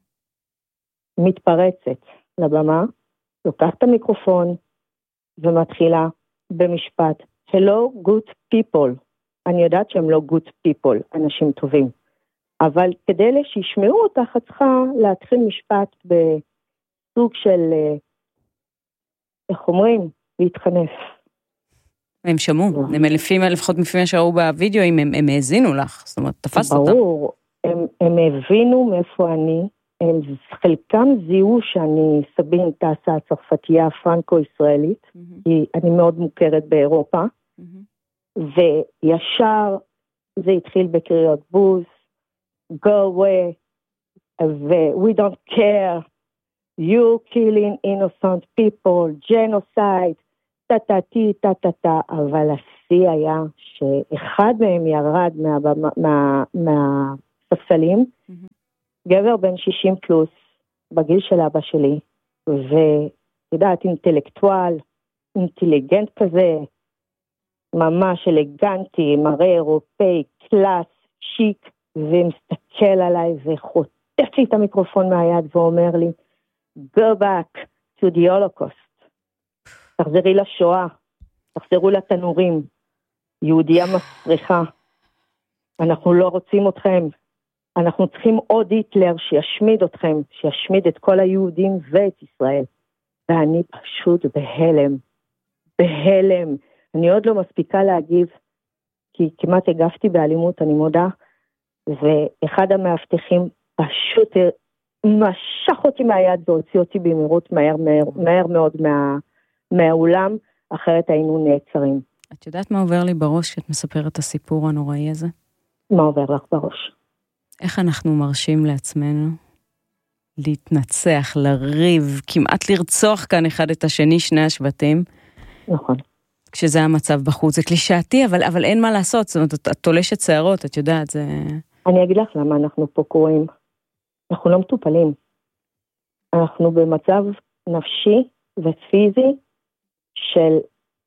[SPEAKER 9] מתפרצת לבמה, לוקחת את המיקרופון, ומתחילה במשפט, Hello, good people. אני יודעת שהם לא good people, אנשים טובים. אבל כדי שישמעו אותך, את צריכה להתחיל משפט בסוג של, איך אומרים, להתחנף.
[SPEAKER 1] הם שמעו, הם לפחות לפי מה שראו בווידאו, הם האזינו לך, זאת אומרת, תפסת אותם.
[SPEAKER 9] ברור, הם הבינו מאיפה אני, חלקם זיהו שאני סבין טסה הצרפתייה הפרנקו-ישראלית, כי אני מאוד מוכרת באירופה, וישר זה התחיל בקריאות בוז, go away, we don't care, you killing innocent people, genocide, טטטי, טטטה, אבל השיא היה שאחד מהם ירד מהספסלים, גבר בן 60 פלוס, בגיל של אבא שלי, ויודעת, אינטלקטואל, אינטליגנט כזה, ממש אלגנטי, מראה אירופאי, קלאס, שיק, ומסתכל עליי וחוטף לי את המיקרופון מהיד ואומר לי, go back to the Holocaust. תחזרי לשואה, תחזרו לתנורים, יהודיה מסריחה, אנחנו לא רוצים אתכם, אנחנו צריכים עוד היטלר שישמיד אתכם, שישמיד את כל היהודים ואת ישראל. ואני פשוט בהלם. אני עוד לא מספיקה להגיב, כי כמעט הגפתי באלימות, אני מודה, ואחד המאבטחים פשוט משך אותי מהיד והוציא אותי במהירות מהר מאוד מהאולם, אחרת היינו נעצרים.
[SPEAKER 1] את יודעת מה עובר לי בראש כשאת מספרת את הסיפור הנוראי הזה?
[SPEAKER 9] מה עובר לך בראש?
[SPEAKER 1] איך אנחנו מרשים לעצמנו להתנצח, לריב, כמעט לרצוח כאן אחד את השני, שני השבטים?
[SPEAKER 9] נכון.
[SPEAKER 1] כשזה המצב בחוץ, זה קלישאתי, אבל אין מה לעשות, זאת אומרת, את תולשת שערות, את יודעת, זה...
[SPEAKER 9] אני אגיד לך למה אנחנו פה קוראים. אנחנו לא מטופלים. אנחנו במצב נפשי ופיזי של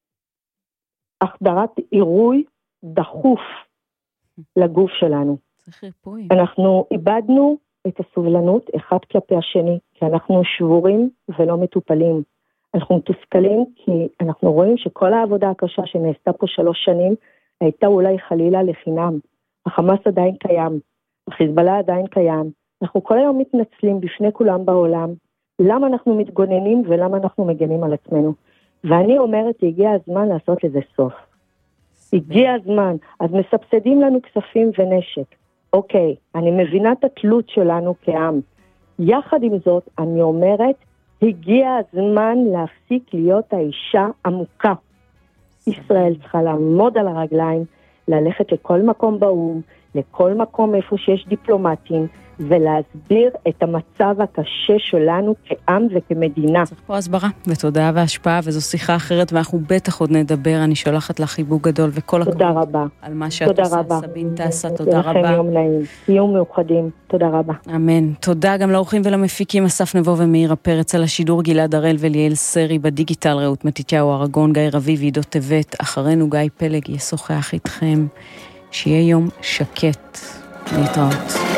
[SPEAKER 9] החדרת עירוי דחוף לגוף שלנו.
[SPEAKER 1] צריך ריפוי.
[SPEAKER 9] אנחנו איבדנו את הסובלנות אחד כלפי השני, כי אנחנו שבורים ולא מטופלים. אנחנו מתוסכלים כי אנחנו רואים שכל העבודה הקשה שנעשתה פה 3 שנים, הייתה אולי חלילה לחינם. החמאס עדיין קיים, החיזבאללה עדיין קיים. אנחנו כל היום מתנצלים בפני כולם בעולם, למה אנחנו מתגוננים ולמה אנחנו מגנים על עצמנו. ואני אומרת, הגיע הזמן לעשות לזה סוף. הגיע הזמן, אז מסבסדים לנו כספים ונשק. אוקיי, אני מבינה את התלות שלנו כעם. יחד עם זאת, אני אומרת, הגיע הזמן להפסיק להיות האישה עמוקה. ישראל צריכה לעמוד על הרגליים, ללכת לכל מקום באום, לכל מקום איפה שיש דיפלומטים, ולהסביר את המצב הקשה שלנו כעם וכמדינה.
[SPEAKER 1] צריך פה הסברה ותודעה והשפעה, וזו שיחה אחרת, ואנחנו בטח עוד נדבר. אני שולחת לך חיבוק גדול וכל הכבוד.
[SPEAKER 9] תודה רבה.
[SPEAKER 1] על מה שאת עושה, סבין טסה, תודה רבה.
[SPEAKER 9] לכם יום נעים, יום מאוחדים, תודה רבה.
[SPEAKER 1] אמן. תודה גם לאורחים ולמפיקים, אסף נבו ומאירה פרץ, על השידור גלעד הראל וליאל סרי, בדיגיטל רעות מתתיהו ארגון, גיא רביב, עידו טבת, אחרינו גיא פלג ישוחח איתכם. שיהיה יום שקט. להתראות.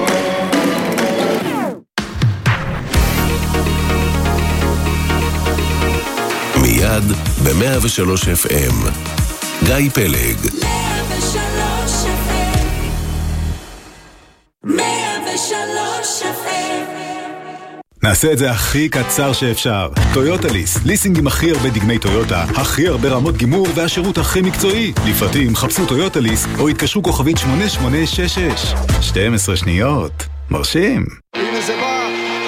[SPEAKER 10] מיד ב-103 FM. גיא פלג.
[SPEAKER 11] 103 FM. 103 FM.
[SPEAKER 12] נעשה את זה הכי קצר שאפשר. טויוטה ליס, ליסינג עם הכי הרבה דגמי טויוטה, הכי הרבה רמות גימור והשירות הכי מקצועי. לפרטים חפשו טויוטה ליס או התקשרו כוכבית 8866. 12 שניות. מרשים.
[SPEAKER 11] הנה זה בא!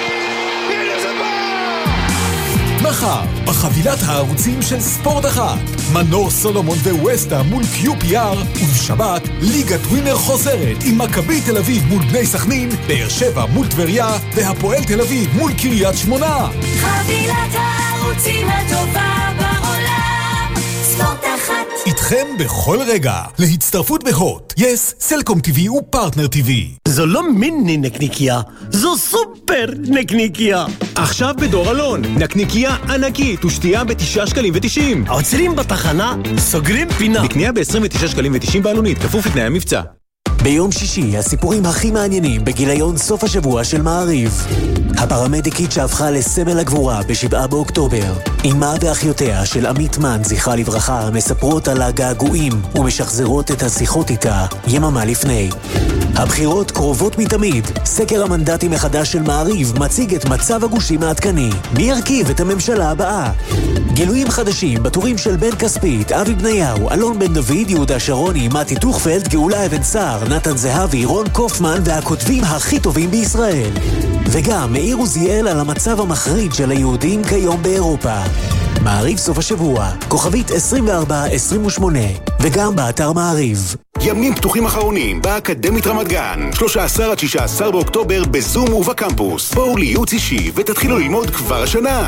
[SPEAKER 13] מחר, בחבילת הערוצים של ספורט אחת, מנור סולומון וווסטה מול QPR, ובשבת, ליגת ווינר חוזרת עם מכבי תל אביב מול בני סכנין, באר שבע מול טבריה, והפועל תל אביב מול קריית שמונה.
[SPEAKER 11] חבילת הערוצים הטובה בעולם, ספורט אחת.
[SPEAKER 13] איתכם בכל רגע, להצטרפות בהוט, יס, סלקום TV ופרטנר TV.
[SPEAKER 14] זו לא מיני נקניקיה, זו סופר נקניקיה. עכשיו בדור אלון, נקניקיה ענקית ושתייה ב9.90. עוצרים בתחנה, סוגרים פינה. בקנייה ב29.90 בעלונית, כפוף לתנאי המבצע.
[SPEAKER 15] ביום שישי, הסיפורים הכי מעניינים בגיליון סוף השבוע של מעריב. הפרמדיקית שהפכה לסמל הגבורה ב7 באוקטובר. אמא ואחיותיה של עמית מן, זכרה לברכה, מספרות על הגעגועים ומשחזרות את השיחות איתה יממה לפני. הבחירות קרובות מתמיד. סקר המנדטים מחדש של מעריב מציג את מצב הגושים העדכני. מי ירכיב את הממשלה הבאה? גילויים חדשים בטורים של בן כספית, אבי בניהו, אלון בן דוד, יהודה שרוני, מתי טוחפלד, גאולה אבן סער, נתן זהבי, רון קופמן והכותבים הכי טובים בישראל. וגם מאיר עוזיאל על המצב המחריד של היהודים כיום באירופה. מעריב סוף השבוע, כוכבית 2428, וגם באתר מעריב.
[SPEAKER 12] ימים פתוחים אחרונים באקדמית רמת גן, 13 עד 16 באוקטובר בזום ובקמפוס. בואו לייעוץ אישי ותתחילו ללמוד כבר השנה.